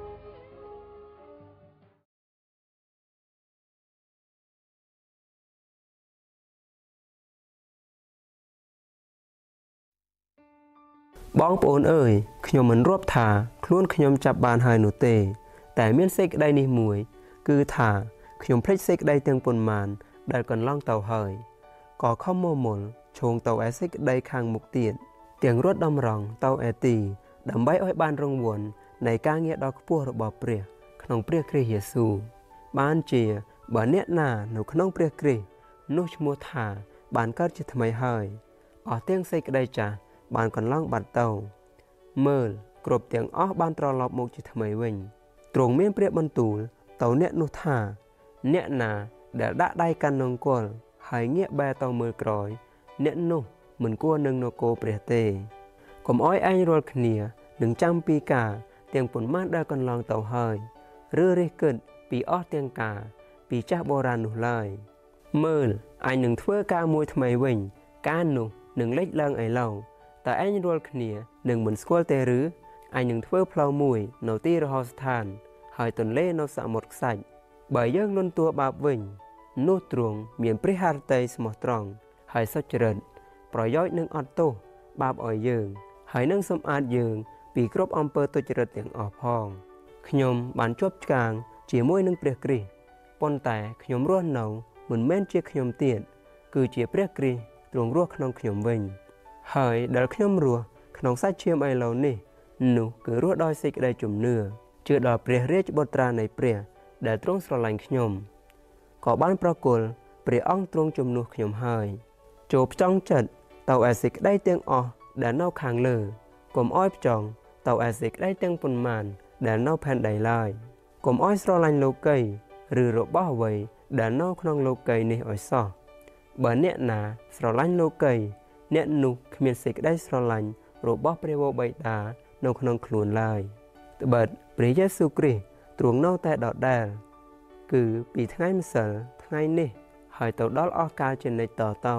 បងប្អូនអើយខ្ញុំមិនរាប់ថាខ្លួនខ្ញុំចាប់បានហើយនោះទេតែមានសេចក្តីនេះមួយគឺថាខ្ញុំភ្លេចសេចក្តីទាំងប៉ុន្មានដែលកន្លងទៅហើយក៏ខំមកមុលឈោងទៅឯសេចក្តីខាងមុខទៀតទាំងរត់ដំរង់ទៅឯទីដើម្បីឲ្យបានរង្វាន់នៃការងារដ៏ខ្ពស់របស់ព្រះក្នុងព្រះគ្រីស្ទយេស៊ូវបានជាបើអ្នកណានៅក្នុងព្រះគ្រីស្ទនោះឈ្មោះថាបានកើតជាថ្មីហើយអស់ទាំងសេចក្តីចាស់បានកន្លងបាត់ទៅមើលគ្រប់ទាំងអស់បានត្រឡប់មកជាថ្មីវិញទ្រង់មានព្រះបន្ទូលទៅអ្នកនោះថាអ្នកណាដែលដាក់ដៃកាន់នង្គ័លហើយងាកបែរទៅមើលក្រោយអ្នកនោះមិនគួរនឹងនគរព្រះទេកុំឲ្យឯងរាល់គ្នានឹងចាំពីការទាំងប៉ុន្មានដែលកន្លងទៅហើយឬរិះគិតពីអស់ទាំងការពីចាស់បុរាណនោះឡើយមើលអញនឹងធ្វើការមួយថ្មីវិញការនោះនឹងលេចឡើងឥឡូវតើឯងរាល់គ្នានឹងមិនស្គាល់ទេឬអញនឹងធ្វើផ្លូវមួយនៅទីរហោស្ថានហើយទន្លេនៅសមុទ្រខ្សាច់បើយើងលន់តួបាបវិញនោះទ្រង់មានព្រះハរតីស្មោះត្រង់ហើយសុចរិតប្រយោជន៍នឹងអត់ទោសបាបឲ្យយើងហើយនឹងសម្អាតយើងពីគ្រប់អំពើទុច្ចរិតទាំងអស់ផងខ្ញុំបានជាប់ឆ្កាងជាមួយនឹងព្រះគ្រីស្ទប៉ុន្តែខ្ញុំរស់នៅមិនមែនជាខ្ញុំទៀតគឺជាព្រះគ្រីស្ទទ្រង់រស់ក្នុងខ្ញុំវិញហើយដែលខ្ញុំរស់ក្នុងសាច់ឈាមឥឡូវនេះនោះគឺរស់ដោយសេចក្តីជំនឿជឿដល់ព្រះរាជបុត្រានៃព្រះដែលទ្រង់ស្រឡាញ់ខ្ញុំក៏បានប្រគល់ព្រះអង្គទ្រង់ជំនួសខ្ញុំហើយចូលផ្ចង់ចិត្តទៅឯសេចក្តីទាំងអស់ដែលនៅខាងលើកុំឲ្យផ្ចង់ទៅឯសេចក្តីទាំងប៉ុន្មានដែលនៅផែនដីឡើយកុំឲ្យស្រឡាញ់លោកីឬរបស់អ្វីដែលនៅក្នុងលោកីនេះឲ្យសោះបើអ្នកណាស្រឡាញ់លោកីអ្នកនោះគ្មានសេចក្តីស្រឡាញ់របស់ព្រះវរបិតានៅក្នុងខ្លួនឡើយត្បិតព្រះយេស៊ូវគ្រីស្ទទ្រង់នៅតែដដែលគឺពីថ្ងៃម្សិលថ្ងៃនេះហើយទៅដល់អស់កាលជានិច្ចតទៅ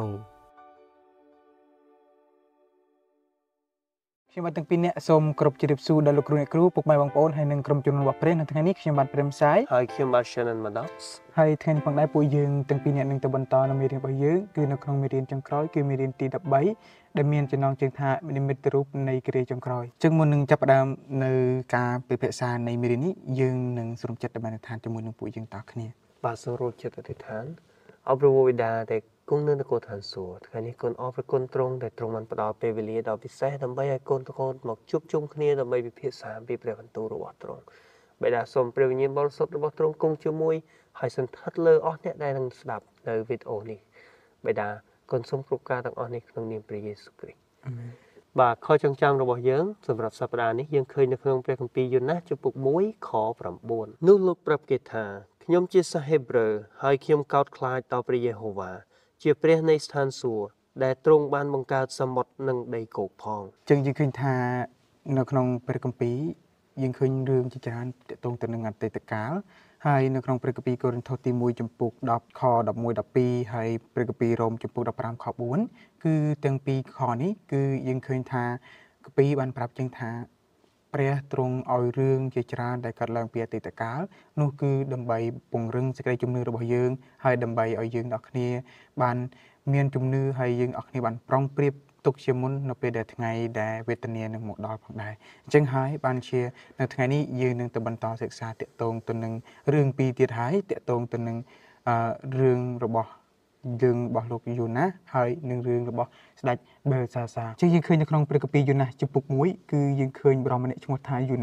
ខ្ញុំបាទទាំងពីរអ្នកសូមគោរពជម្រាបសួរដល់លោកគ្រូអ្នកគ្រូពុកម៉ែបងប្អូនហើយនិងក្រុមជនរបស់ព្រះនៅថ្ងៃនេះខ្ញុំបាទព្រមសាយហើយខ្ញុំបាទ Shannon Maddox ហើយថ្ងៃនេះផងដែរពួកយើងទាំងពីរអ្នកនឹងទៅបន្តនៅមេរៀនរបស់យើងគឺនៅក្នុងមេរៀនចុងក្រោយគឺមេរៀនទីដប់បីដែលមានចំណងជើងថានិមិត្តរូបនៃគ្រាចុងក្រោយចឹងមុននឹងចាប់ផ្ដើមនៅការពិភាក្សានៃមេរៀននេះយើងនឹងសូមចិត្តទៅបានឋានជាមួយនឹងពួកយើងតគ្នាបាទសូមរួចចិត្តអធិដ្ឋានអបរវវិដាដែលគង់នៅនគរឋានសួគ៌ថ្ងៃនេះគុណអរព្រគុណទ្រង់ដែលទ្រង់បានផ្ដល់ពេលវេលាដ៏ពិសេសដើម្បីឲ្យកូនទាំងកូនមកជួបជុំគ្នាដើម្បីពិភាក្សាពីព្រះបន្ទូលរបស់ទ្រង់បិតាសូមព្រះវិញ្ញាណបរិសុទ្ធរបស់ទ្រង់គង់ជាមួយហើយសន្តិដ្ឋលើអស់អ្នកដែលនឹងស្ដាប់នៅវីដេអូនេះបិតាគុណសូមគ្រប់ការទាំងអស់នេះក្នុងនាមព្រះយេស៊ូវគ្រីស្ទអាមែនបាទខចងចាំរបស់យើងសម្រាប់សប្តាហ៍នេះយើងឃើញនៅក្នុងព្រះគម្ពីរយូណាសជំពូកមួយខប្រាំបួននោះលោកប្រាប់គេថាខ្ញុំជាសាសហេប្រឺហើយខ្ញុំកោតខ្លាចต่อព្រះយេហូវ៉ាជាព្រះនៃស្ថានសួគ៌ដែលទ្រង់បានបង្កើតសមុទ្រនិងដីគោកផងចឹងយើងឃើញថានៅក្នុងព្រះគម្ពីរយើងឃើញរឿងជាច្រើនទាក់ទងទៅនឹងអតីតកាលហើយនៅក្នុងព្រះគម្ពីរកូរិនថូសទីមួយចំពុកដប់ខដប់មួយដប់ពីរហើយព្រះគម្ពីររ៉ូមចំពុកដប់ប្រាំខបួនគឺទាំងពីរខនេះគឺយើងឃើញថាគម្ពីរបានប្រាប់ចឹងថាព្រះទ្រង់ឲ្យរឿងជាច្រើនដែលកើតឡើងពីអតីតកាលនោះគឺដើម្បីពង្រឹងសេចក្តីជំនឿរបស់យើងហើយដើម្បីឲ្យយើងទាំងគ្នាបានមានជំនឿហើយយើងទាំងគ្នាបានប្រុងប្រៀបទុកជាមុននៅពេលដែលថ្ងៃដែលវេទនានឹងមកដល់ផងដែរអញ្ចឹងហើយបានជានៅថ្ងៃនេះយើងនឹងទៅបន្តសិក្សាតាក់ទងទៅនឹងរឿងពីរទៀតហើយតាក់ទងទៅនឹងអឺរឿងរបស់យើងរបស់លោកយូណាសហើយនឹងរឿងរបស់ស្ដេចបេលសាសាជាយើងឃើញនៅក្នុងព្រះគម្ពីរយូណាសជំពូកមួយគឺយើងឃើញបរិមម្នាក់ឈ្មោះថាយូណាស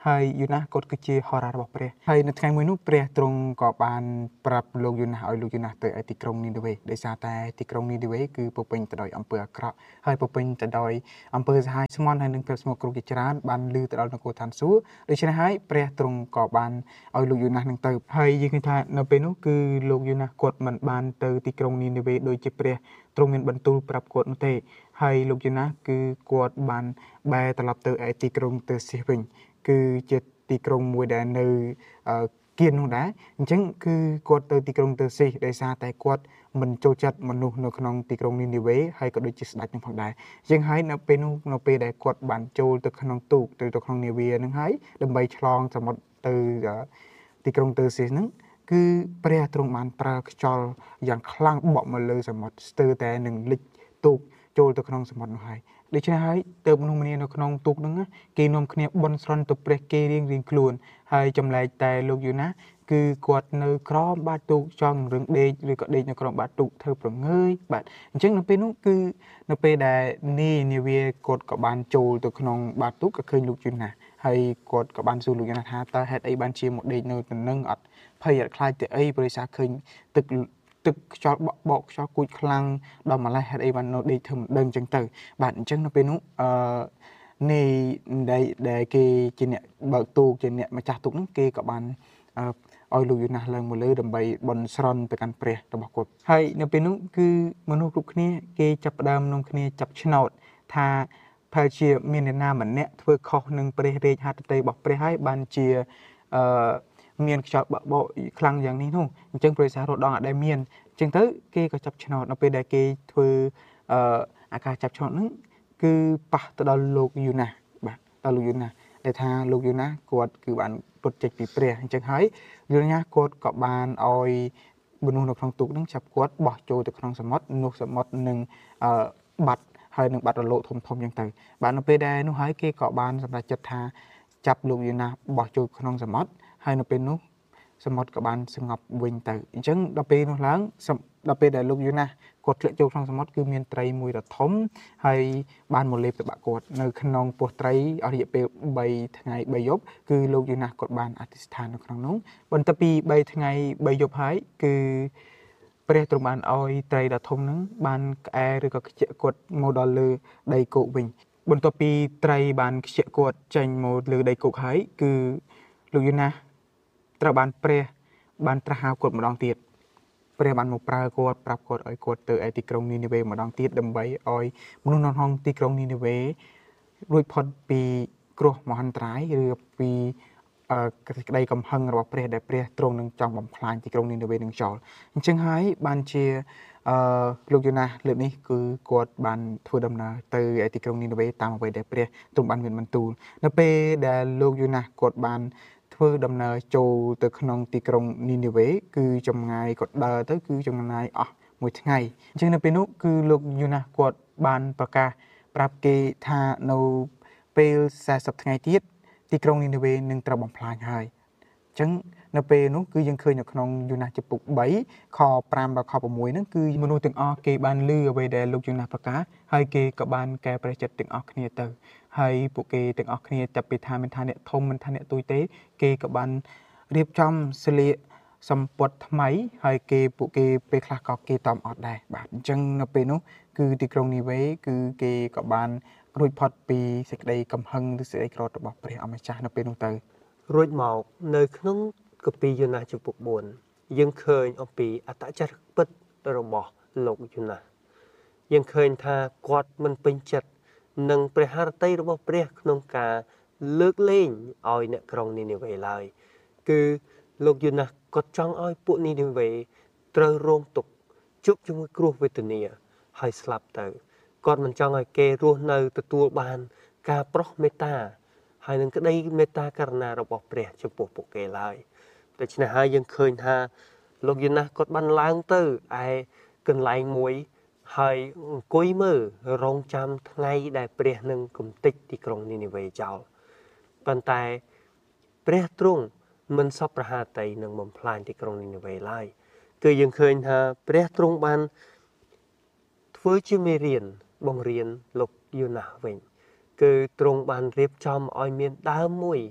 ហើយយូណាស់គាត់គឺជាហោរារបស់ព្រះហើយនៅថ្ងៃមួយនោះព្រះទ្រង់ក៏បានប្រាប់លោកយូណាស់ឲ្យលោកយូណាស់ទៅឯទីក្រុងនីនេវេដោយសារតែទីក្រុងនីនេវេគឺពោពេញទៅដោយអំពើអាក្រក់ហើយពោពេញទៅដោយអំពើសាហាវស្មន់ហើយនឹងភាពស្មោកគ្រោកជាច្រើនបានលឺទៅដល់នគរឋានសួគ៌ដូច្នេះហើយព្រះទ្រង់ក៏បានឲ្យលោកយូណាស់នឹងទៅហើយយើងឃើញថានៅពេលនោះគឺលោកយូណាស់គាត់មិនបានទៅទីក្រុងនីនេវេដូចជាព្រះទ្រង់មានបន្ទូលប្រាប់គាត់នោះទេហើយលោកយូណាស់គឺគាត់បានបែរត្រឡប់ទៅឯទីក្រុងទើស៊ីសវិញគឺជាទីក្រុងមួយដែលនៅគៀននោះដែរអញ្ចឹងគឺគាត់ទៅទីក្រុងទើស៊ីសដោយសារតែគាត់មិនចូលចិត្តមនុស្សនៅក្នុងទីក្រុងនីនេវេហើយក៏ដូចជាស្ដេចនឹងផងដែរអញ្ចឹងហើយនៅពេលនោះនៅពេលដែលគាត់បានចូលទៅក្នុងទូកទៅទៅក្នុងនាវានឹងហើយដើម្បីឆ្លងសមុទ្រទៅទីក្រុងទើស៊ីសហ្នឹងគឺព្រះទ្រង់បានប្រើខ្យល់យ៉ាងខ្លាំងបក់មកលើសមុទ្រស្ទើរតែនឹងលិចទូកចូលទៅក្នុងសមុទ្រនោះហើយដូច្នេះហើយទើបមនុស្សម្នានៅក្នុងទូកហ្នឹងគេនាំគ្នាបន់ស្រន់ទៅព្រះគេរៀងរៀងខ្លួនហើយចម្លែកតែលោកយូណាគឺគាត់នៅក្រោមបាតទូកចង់រឹងដេកឬក៏ដេកនៅក្រោមបាតទូកធ្វើប្រងើយបាទអញ្ចឹងនៅពេលនោះគឺនៅពេលដែលនីនាវាគាត់ក៏បានចូលទៅក្នុងបាតទូកក៏ឃើញលោកយូណាហើយគាត់ក៏បានសួរលោកយូណាថាតើហេតុអីបានជាមកដេកនៅទៅនឹងអត់ភ័យអត់ខ្លាចទៅអីព្រោះថាឃើញទឹកទឹកខ្យល់បក់បកខ្យល់គួចខ្លាំងដល់ម្លេះហេតុអីបាននៅដេកធ្វើមិនដឹងអញ្ចឹងទៅបាទអញ្ចឹងនៅពេលនោះអឺនេះដែលដែលគេជាអ្នកបើកទូកជាអ្នកម្ចាស់ទូកហ្នឹងគេក៏បានឲ្យលោកយូណាស់ឡើងមកលើដើម្បីបន់ស្រន់ទៅកាន់ព្រះរបស់គាត់ហើយនៅពេលនោះគឺមនុស្សគ្រប់គ្នាគេចាប់ផ្ដើមនាំគ្នាចាប់ឆ្នោតថាប្រហែលជាមានអ្នកណាម្នាក់ធ្វើខុសនឹងព្រះរាជហត្ថតីរបស់ព្រះហើយបានជាអឺមានខ្យល់បក់បកខ្លាំងយ៉ាងនេះនោះអញ្ចឹងព្រះសាររដងអត់ដែលមានអញ្ចឹងទៅគេក៏ចាប់ឆ្នោតនៅពេលដែលគេធ្វើអឺអាការចាប់ឆ្នោតហ្នឹងគឺប៉ះទៅដល់លោកយូណាបាទដល់លោកយូណាដែលថាលោកយូណាគាត់គឺបានពុតចេញពីព្រះអញ្ចឹងហើយយូណាគាត់ក៏បានឲ្យមនុស្សនៅក្នុងទូកហ្នឹងចាប់គាត់បោះចូលទៅក្នុងសមុទ្រនោះសមុទ្រនឹងអឺបាត់ហើយនឹងបាត់រលកធំធំអញ្ចឹងទៅបាទនៅពេលដែលនោះហើយគេក៏បានសម្រេចចិត្តថាចាប់លោកយូណាបោះចូលក្នុងសមុទ្រហើយនៅពេលនោះសមុទ្រក៏បានស្ងប់វិញទៅអញ្ចឹងដល់ពេលនោះឡើងដល់ពេលដែលលោកយូណាគាត់ធ្លាក់ចូលក្នុងសមុទ្រគឺមានត្រីមួយដ៏ធំហើយបានមកលេបទៅបាក់គាត់នៅក្នុងពោះត្រីអស់រយៈពេលបីថ្ងៃបីយប់គឺលោកយូណាគាត់បានអធិស្ឋាននៅក្នុងនោះបន្ទាប់ពីបីថ្ងៃបីយប់ហើយគឺព្រះទ្រង់បានឲ្យត្រីដ៏ធំហ្នឹងបានក្អែឬក៏ខ្ជាក់គាត់មកដល់លើដីគោកវិញបន្ទាប់ពីត្រីបានខ្ជាក់គាត់ចេញមកលើដីគោកហើយគឺលោកយូណាត្រូវបានព្រះបានត្រាស់ហៅគាត់ម្ដងទៀតព្រះបានមកប្រើគាត់ប្រាប់គាត់ឲ្យគាត់ទៅឯទីក្រុងនីនេវេម្ដងទៀតដើម្បីឲ្យមនុស្សនៅក្នុងទីក្រុងនីនេវេរួចផុតពីគ្រោះមហន្តរាយឬពីក្តីកំហឹងរបស់ព្រះដែលព្រះទ្រង់នឹងចង់បំផ្លាញទីក្រុងនីនេវេនឹងចោលអញ្ចឹងហើយបានជាអឺលោកយូណាលើកនេះគឺគាត់បានធ្វើដំណើរទៅឯទីក្រុងនីនេវេតាមអ្វីដែលព្រះទ្រង់បានមានបន្ទូលនៅពេលដែលលោកយូណាគាត់បានធ្វើដំណើរចូលទៅក្នុងទីក្រុងនីនេវេគឺចម្ងាយគាត់ដើរទៅគឺចម្ងាយអស់មួយថ្ងៃអញ្ចឹងនៅពេលនោះគឺលោកយូណាគាត់បានប្រកាសប្រាប់គេថានៅពេលសែសិបថ្ងៃទៀតទីក្រុងនីនេវេនឹងត្រូវបំផ្លាញហើយអញ្ចឹងនៅពេលនោះគឺយើងឃើញនៅក្នុងយូណាចំពុកបីខប្រាំដល់ខប្រាំមួយហ្នឹងគឺមនុស្សទាំងអស់គេបានឮអ្វីដែលលោកយូណាប្រកាសហើយគេក៏បានកែប្រែចិត្តទាំងអស់គ្នាទៅហើយពួកគេទាំងអស់គ្នាចាប់ពីថាមិនថាអ្នកធំមិនថាអ្នកទូចទេគេក៏បានរៀបចំស្លៀកសម្ពត់ថ្មីហើយគេពួកគេពេលខ្លះក៏គេតមអត់ដែរបាទអញ្ចឹងនៅពេលនោះគឺទីក្រុងនីវេគឺគេក៏បានរួចផុតពីសេចក្តីកំហឹងឬសេចក្តីក្រោធរបស់ព្រះអម្ចាស់នៅពេលនោះទៅរួចមកនៅក្នុងកាពីយូណាចំពុកបួនយើងឃើញអំពីអត្តចរិតពិតរបស់លោកយូណាយើងឃើញថាគាត់មិនពេញចិត្តនឹងព្រះハរតីរបស់ព្រះក្នុងការលើកលែងឲ្យអ្នកក្រុងនីនេវេឡើយគឺលោកយូណាគាត់ចង់ឲ្យពួកនីនេវេត្រូវរងទុក្ខជួបជាមួយគ្រោះវេទនាហើយស្លាប់ទៅគាត់មិនចង់ឲ្យគេរស់នៅទទួលបានការប្រោះមេត្តាហើយនឹងក្តីមេត្តាករុណារបស់ព្រះចំពោះពួកគេឡើយដូច្នេះហើយយើងឃើញថាលោកយូណាគាត់បានឡើងទៅឯកន្លែងមួយហើយអង្គុយមើលរងចាំថ្ងៃដែលព្រះនឹងគំទេចទីក្រុងនីនេវេចោលប៉ុន្តែព្រះទ្រង់មិនសពប្រហាតីនឹងបំផ្លាញទីក្រុងនីនេវេឡើយគឺយើងឃើញថាព្រះទ្រង់បានធ្វើជាមេរៀនបង្រៀនលោកយូណាវិញគឺទ្រង់បានរៀបចំឲ្យមានដើមមួយ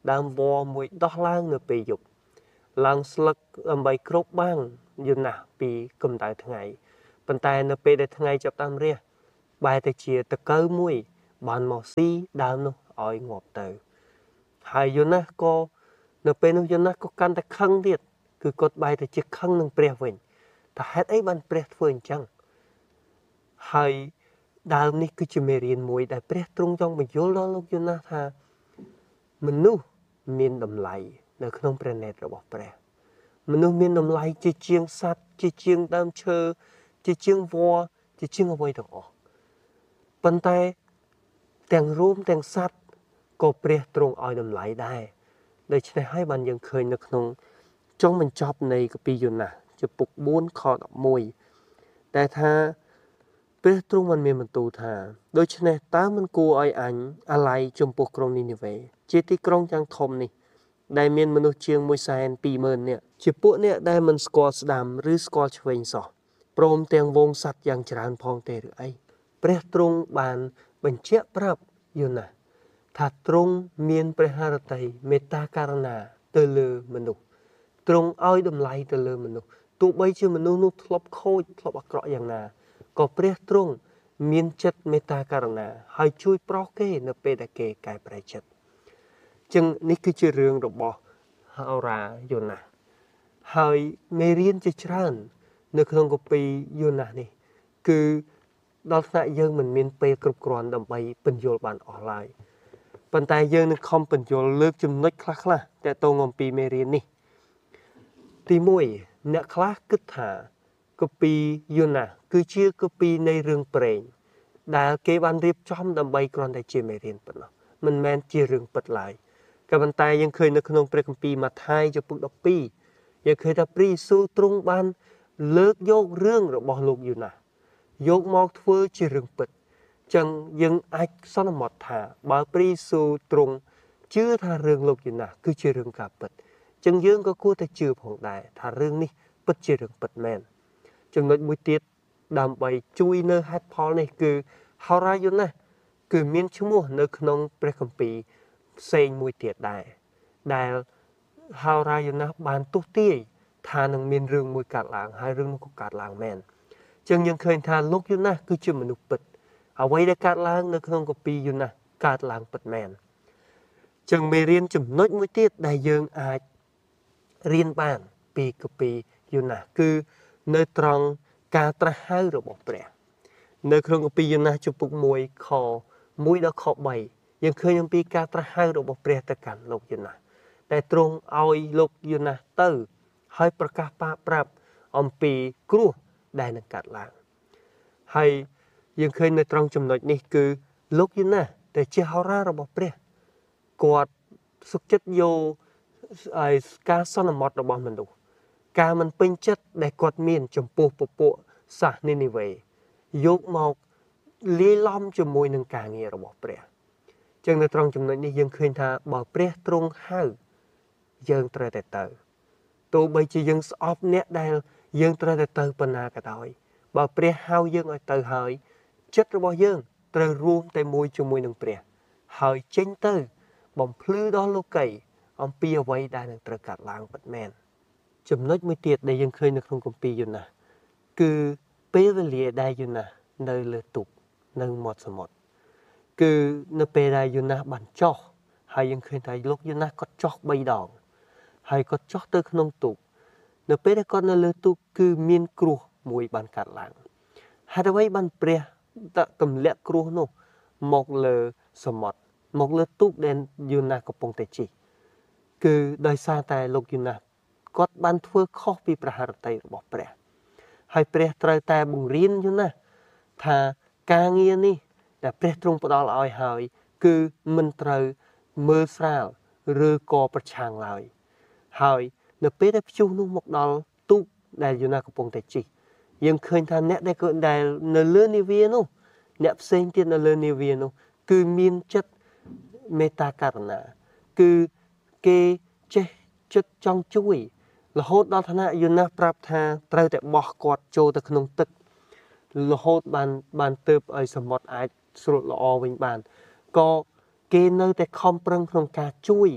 ដើមវល្លិមួយដោះឡើងនៅពេលយប់ឡើងស្លឹកដើម្បីគ្រប់បាំងយូរណាស់ពីកម្ដៅថ្ងៃប៉ុន្តែនៅពេលដែលថ្ងៃចាប់តាមរះបែរទៅជាតកៅមួយបានមកស៊ីដើមនោះឲ្យងាប់ទៅហើយយូណាស់ក៏នៅពេលនោះយូណាស់ក៏កាន់តែខឹងទៀតគឺគាត់បែរទៅជាខឹងនឹងព្រះវិញតែហេតុអីបានព្រះធ្វើអញ្ចឹងហើយដើមនេះគឺជាមេរៀនមួយដែលព្រះទ្រង់ចង់បញ្យល់ដល់លោកយូណាស់ថាមនុស្សមានតម្លៃនៅក្នុងព្រះនេត្ររបស់ព្រះមនុស្សមានតម្លៃជាជាងសត្វជាជាងដើមឈើជាជាងវល្លិជាជាងអ្វីទាំងអស់ប៉ុន្តែទាំងរួមទាំងសត្វក៏ព្រះទ្រង់ឲ្យតម្លៃដែរដូច្នេះហើយបានយើងឃើញនៅក្នុងចុងបញ្ចប់នៃកាពីយូណាស់ចំពុកបួនខដប់មួយតែថាព្រះទ្រង់បានមានបន្ទូលថាដូច្នេះតើមិនគួរឲ្យអញអាល័យចំពោះក្រុងនីនេវេជាទីក្រុងយ៉ាងធំនេះដែលមានមនុស្សជាងមួយសែនពីរម៉ឺននាក់ជាពួកអ្នកដែលមិនស្គាល់ស្ដាំឬស្គាល់ឆ្វេងសោះព្រមទាំងវងសត្វយ៉ាងច្រើនផងទេឬអីព្រះទ្រង់បានបញ្ជាក់ប្រាប់យូណាស់ថាទ្រង់មានព្រះハរតីមេត្តាករុណាទៅលើមនុស្សទ្រង់ឲ្យតម្លៃទៅលើមនុស្សទោះបីជាមនុស្សនោះធ្លាប់ខូចធ្លាប់អាក្រក់យ៉ាងណាក៏ព្រះទ្រង់មានចិត្តមេត្តាករុណាហើយជួយប្រោសគេនៅពេលដែលគេកែប្រែចិត្តចឹងនេះគឺជារឿងរបស់ហោរាយូណាស់ហើយមេរៀនជាច្រើននៅក្នុងកាពីយូណាស់នេះគឺដល់ថ្នាក់យើងមិនមានពេលគ្រប់គ្រាន់ដើម្បីពន្យល់បានអស់ឡើយប៉ុន្តែយើងនឹងខំពន្យល់លើកចំណុចខ្លះៗទាក់ទងអំពីមេរៀននេះទីមួយអ្នកខ្លះគិតថាកាពីយូណាស់គឺជាកាពីនៃរឿងព្រេងដែលគេបានរៀបចំដើម្បីគ្រាន់តែជាមេរៀនប៉ុណ្ណោះមិនមែនជារឿងពិតឡើយក៏ប៉ុន្តែយើងឃើញនៅក្នុងព្រះគម្ពីរម៉ាថាយចំពុកដប់ពីរយើងឃើញថាព្រះយេស៊ូវទ្រង់បានលើកយករឿងរបស់លោកយូណាស់យកមកធ្វើជារឿងពិតចឹងយើងអាចសន្មតថាបើព្រះយេស៊ូវទ្រង់ជឿថារឿងលោកយូណាស់គឺជារឿងការពិតចឹងយើងក៏គួរតែជឿផងដែរថារឿងនេះពិតជារឿងពិតមែនចំណុចមួយទៀតដើម្បីជួយនៅហេតុផលនេះគឺហោរាយូណាស់គឺមានឈ្មោះនៅក្នុងព្រះគម្ពីរផ្សេងមួយទៀតដែរដែលហោរាយូណាស់បានទស្សទាយថានឹងមានរឿងមួយកើតឡើងហើយរឿងនោះក៏កើតឡើងមែនចឹងយើងឃើញថាលោកយូណាស់គឺជាមនុស្សពិតអ្វីដែលកើតឡើងនៅក្នុងកាពីយូណាស់កើតឡើងពិតមែនចឹងមេរៀនចំណុចមួយទៀតដែលយើងអាចរៀនបានពីកាពីយូណាស់គឺនៅត្រង់ការត្រាស់ហៅរបស់ព្រះនៅក្នុងកាពីយូណាស់ចំពុកមួយខមួយដល់ខបីយើងឃើញអំពីការត្រាស់ហៅរបស់ព្រះទៅកាន់លោកយូណាស់តែទ្រង់ឲ្យលោកយូណាស់ទៅហើយប្រកាសប្រាប់អំពីគ្រោះដែលនឹងកើតឡើងហើយយើងឃើញនៅត្រង់ចំណុចនេះគឺលោកយូណាស់ដែលជាហោរារបស់ព្រះគាត់សុខចិត្តយកឲ្យការសន្មតរបស់មនុស្សការមិនពេញចិត្តដែលគាត់មានចំពោះពពួកសាសនីនីវេយកមកលាយឡំជាមួយនឹងការងាររបស់ព្រះចឹងនៅត្រង់ចំណុចនេះយើងឃើញថាបើព្រះទ្រង់ហៅយើងត្រូវតែទៅទោះបីជាយើងស្អប់អ្នកដែលយើងត្រូវតែទៅប៉ុណ្ណាក៏ដោយបើព្រះហៅយើងឲ្យទៅហើយចិត្តរបស់យើងត្រូវរួមតែមួយជាមួយនឹងព្រះហើយចេញទៅបំភ្លឺដល់លោកីអំពីអ្វីដែលនឹងត្រូវកើតឡើងពិតមែនចំណុចមួយទៀតដែលយើងឃើញនៅក្នុងគម្ពីរយូណាស់គឺពេលវេលាដែលយូណាស់នៅលើទូកនៅមាត់សមុទ្រគឺនៅពេលដែលយូណាស់បានចុះហើយយើងឃើញថាលោកយូណាស់គាត់ចុះបីដងហើយគាត់ចុះទៅក្នុងទូកនៅពេលដែលគាត់នៅលើទូកគឺមានគ្រោះមួយបានកើតឡើងហេតុអ្វីបានព្រះទម្លាក់គ្រោះនោះមកលើសមុទ្រមកលើទូកដែលយូណាស់កំពុងតែជិះគឺដោយសារតែលោកយូណាស់គាត់បានធ្វើខុសពីព្រះハរតីរបស់ព្រះហើយព្រះត្រូវតែបង្រៀនយូណាស់ថាការងារនេះដែលព្រះទ្រង់ផ្ដល់ឲ្យហើយគឺមិនត្រូវមើលស្រាលឬក៏ប្រឆាំងឡើយហើយនៅពេលដែលព្យុះនោះមកដល់ទូកដែលយូណាស់កំពុងតែជិះយើងឃើញថាអ្នកដែលដែលនៅលើនាវានោះអ្នកផ្សេងទៀតនៅលើនាវានោះគឺមានចិត្តមេត្តាករុណា គឺគេចេះចិត្តចង់ជួយរហូតដល់ឋានៈយូណាស់ប្រាប់ថាត្រូវតែបោះគាត់ចូលទៅក្នុងទឹករហូតបានបានទៅឲ្យសមុទ្រអាចស្រួលល្អវិញបានក៏គេនៅតែខំប្រឹងក្នុងការជួយ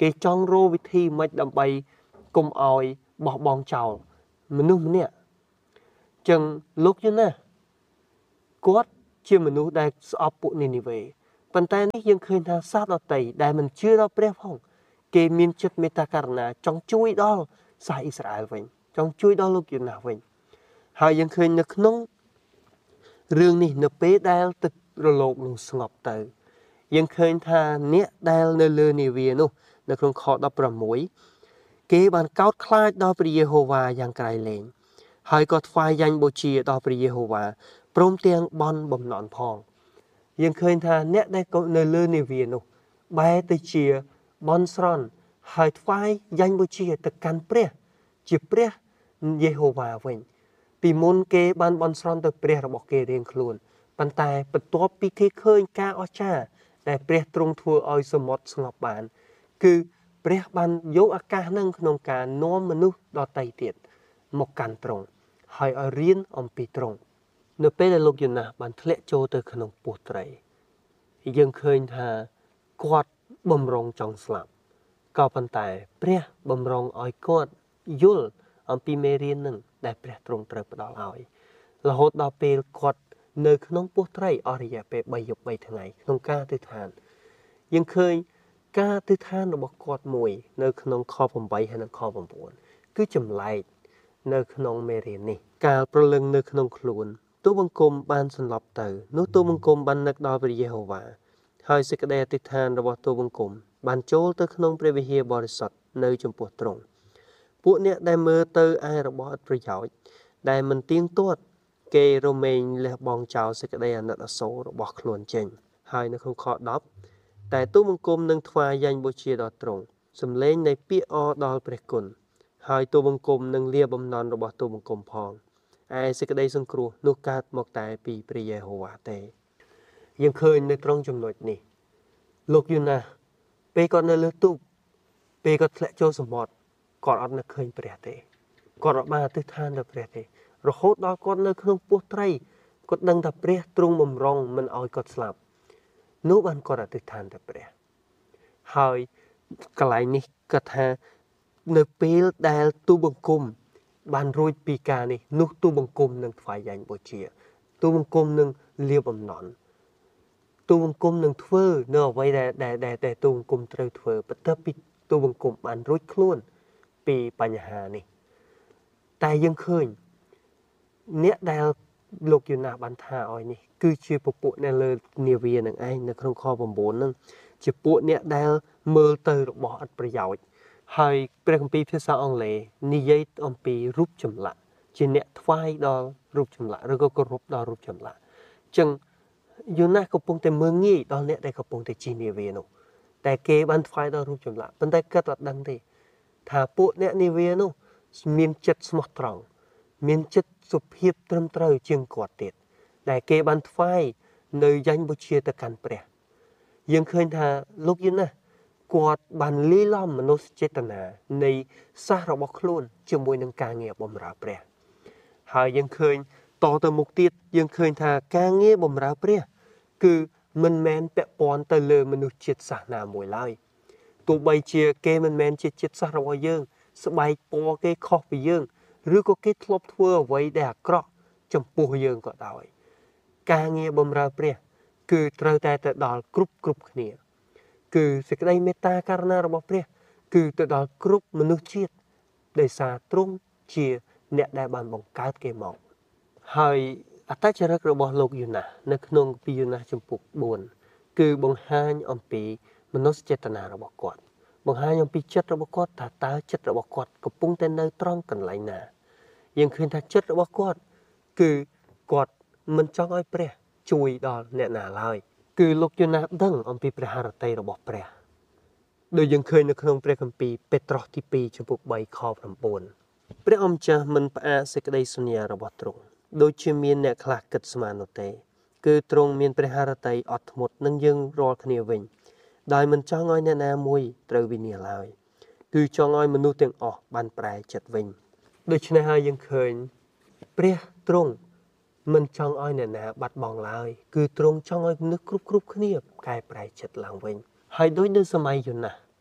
គេចង់រកវិធីមិនដើម្បីកុំឲ្យបោះបង់ចោលមនុស្សម្នាក់ចឹងលោកយូណាគាត់ជាមនុស្សដែលស្អប់ពួកនីនីវេប៉ុន្តែនេះយើងឃើញថាសាសដតីដែលមិនជឿដល់ព្រះផងគេមានចិត្តមេត្តាករុណាចង់ជួយដល់សាសអ៊ីស្រាអែលវិញចង់ជួយដល់លោកយូណាវិញហើយយើងឃើញនៅក្នុងរឿងនេះនៅពេលដែលទឹករលកនឹងស្ងប់ទៅយើងឃើញថាអ្នកដែលនៅលើនាវានោះនៅក្នុងខដប់ប្រាំមួយគេបានកោតខ្លាចដល់ព្រះយេហូវ៉ាយ៉ាងក្រៃលែងហើយក៏ថ្វាយយ៉ាញ់បូជាដល់ព្រះយេហូវ៉ាព្រមទាំងបន់បំណន់ផងយើងឃើញថាអ្នកដែលនៅលើនាវានោះបែរទៅជាបន់ស្រន់ហើយថ្វាយយ៉ាញ់បូជាទៅកាន់ព្រះជាព្រះយេហូវ៉ាវិញពីមុនគេបានបន់ស្រន់ទៅព្រះរបស់គេរៀងខ្លួនប៉ុន្តែបន្ទាប់ពីគេឃើញការអស្ចារ្យដែលព្រះទ្រង់ធ្វើឲ្យសមុទ្រស្ងប់បានគឺព្រះបានយកឱកាសនឹងក្នុងការនាំមនុស្សដទៃទៀតមកកាន់ទ្រង់ហើយឲ្យរៀនអំពីទ្រង់នៅពេលដែលលោកយូណាសបានធ្លាក់ចូលទៅក្នុងពោះត្រីយើងឃើញថាគាត់បំរុងចង់ស្លាប់ក៏ប៉ុន្តែព្រះបំរុងឲ្យគាត់យល់អំពីមេរៀននឹងដែលព្រះទ្រង់ត្រូវផ្ដល់ឲ្យរហូតដល់ពេលគាត់នៅក្នុងពោះត្រីអស់រយៈពេលបីយប់បីថ្ងៃក្នុងការអធិដ្ឋានយើងឃើញការអធិដ្ឋានរបស់គាត់មួយនៅក្នុងខ8ហើយនិងខ9គឺចម្លែកនៅក្នុងមេរៀននេះកាលប្រលឹងនៅក្នុងខ្លួនទូបង្គំបានសន្លប់ទៅនោះទូបង្គំបាននឹកដល់ព្រះយេហូវ៉ាហើយសេចក្តីអធិដ្ឋានរបស់ទូបង្គំបានចូលទៅក្នុងព្រះវិហារបរិសុទ្ធនៅចំពោះទ្រង់ពួកអ្នកដែលមើលទៅឯរបស់ឥតប្រយោជន៍ដែលមិនទៀងទាត់គេរមែងលះបង់ចោលសេចក្តីអាណិតអាសូររបស់ខ្លួនចេញហើយនៅក្នុងខ10តែទូបង្គំនឹងថ្វាយយ៉ាញ់បូជាដល់ទ្រង់សំឡេងនៃពាក្យអរដល់ព្រះគុណហើយទូបង្គំនឹងលាបំណន់របស់ទូបង្គំផងឯសេចក្តីសង្គ្រោះនោះកើតមកតែពីព្រះយេហូវ៉ាទេយើងឃើញនៅត្រង់ចំណុចនេះលោកយូណាសពេលគាត់នៅលើទូកពេលគាត់ធ្លាក់ចូលសមុទ្រគាត់អត់នឹកឃើញព្រះទេគាត់អត់បានអធិដ្ឋានដល់ព្រះទេរហូតដល់គាត់នៅក្នុងពោះត្រីគាត់ដឹងថាព្រះទ្រង់បំរុងមិនឲ្យគាត់ស្លាប់នោះបានគាត់អធិដ្ឋានទៅព្រះហើយកន្លែងនេះគាត់ថានៅពេលដែលទូបង្គំបានរួចពីការនេះនោះទូបង្គំនឹងថ្វាយយ៉ាញ់បូជាទូបង្គំនឹងលាបំណន់ទូបង្គំនឹងធ្វើនៅអ្វីដែលដែលដែលទូបង្គំត្រូវធ្វើបន្ទាប់ពីទូបង្គំបានរួចខ្លួនពីបញ្ហានេះតែយើងឃើញអ្នកដែលលោកយូណាសបានថាឲ្យនេះគឺជាពពួកអ្នកលើនាវានឹងឯងនៅក្នុងខ9ហ្នឹងជាពួកអ្នកដែលមើលទៅរបស់ឥតប្រយោជន៍ហើយព្រះគម្ពីរភាសាអង់គ្លេសនិយាយអំពីរូបចម្លាក់ជាអ្នកថ្វាយដល់រូបចម្លាក់ឬក៏គោរពដល់រូបចម្លាក់អញ្ចឹងយូណាសកំពុងតែមើងងាយដល់អ្នកដែលកំពុងតែជិះនាវានោះតែគេបានថ្វាយដល់រូបចម្លាក់ប៉ុន្តែគាត់អត់ដឹងទេថាពួកអ្នកនាវានោះមានចិត្តស្មោះត្រង់មានចិត្តសុភាពត្រឹមត្រូវជាងគាត់ទៀតដែលគេបានថ្វាយនៅយ៉ាញ់បូជាទៅកាន់ព្រះយើងឃើញថាលោកយូណាសគាត់បានលីឡំមនោសញ្ចេតនានៃសាសរបស់ខ្លួនជាមួយនឹងការងារបម្រើព្រះហើយយើងឃើញតទៅមុខទៀតយើងឃើញថាការងារបម្រើព្រះគឺមិនមែនពាក់ព័ន្ធទៅលើមនុស្សជាតិសាសន៍ណាមួយឡើយទោះបីជាគេមិនមែនជាជាតិសាសន៍របស់យើងស្បែកពណ៌គេខុសពីយើងឬក៏គេធ្លាប់ធ្វើអ្វីដែលអាក្រក់ចំពោះយើងក៏ដោយការងារបម្រើព្រះគឺត្រូវតែទៅដល់គ្រប់គ្រប់គ្នាគឺសេចក្តីមេត្តាករុណារបស់ព្រះគឺទៅដល់គ្រប់មនុស្សជាតិដោយសារទ្រង់ជាអ្នកដែលបានបង្កើតគេមកហើយអត្តចរិតរបស់លោកយូណាសនៅក្នុងពីយូណាសចំពុក4គឺបង្ហាញអំពីមនោសញ្ចេតនារបស់គាត់បង្ហាញអំពីចិត្តរបស់គាត់ថាតើចិត្តរបស់គាត់កំពុងតែនៅត្រង់កន្លែងណាយើងឃើញថាចិត្តរបស់គាត់គឺគាត់មិនចង់ឲ្យព្រះជួយដល់អ្នកណាឡើយគឺលោកយូណាសដឹងអំពីព្រះハរតីរបស់ព្រះដោយយើងឃើញនៅក្នុងព្រះគម្ពីរពេត្រុសទី2ចំពុក3ខ9ព្រះអម្ចាស់មិនផ្អាកសេចក្តីសន្យារបស់ទ្រង់ដូចជាមានអ្នកខ្លះគិតស្មាននោះទេគឺទ្រង់មានព្រះハរតីអត់ធ្មត់នឹងយើងរាល់គ្នាវិញដោយមិនចង់ឲ្យអ្នកណាមួយត្រូវវិនាសឡើយគឺចង់ឲ្យមនុស្សទាំងអស់បានប្រែចិត្តវិញដូច្នេះហើយយើងឃើញព្រះទ្រង់មិនចង់ឲ្យអ្នកណាបាត់បង់ឡើយគឺទ្រង់ចង់ឲ្យមនុស្សគ្រប់គ្រប់គ្នាកែប្រែចិត្តឡើងវិញហើយដូចនៅសម័យយូណាស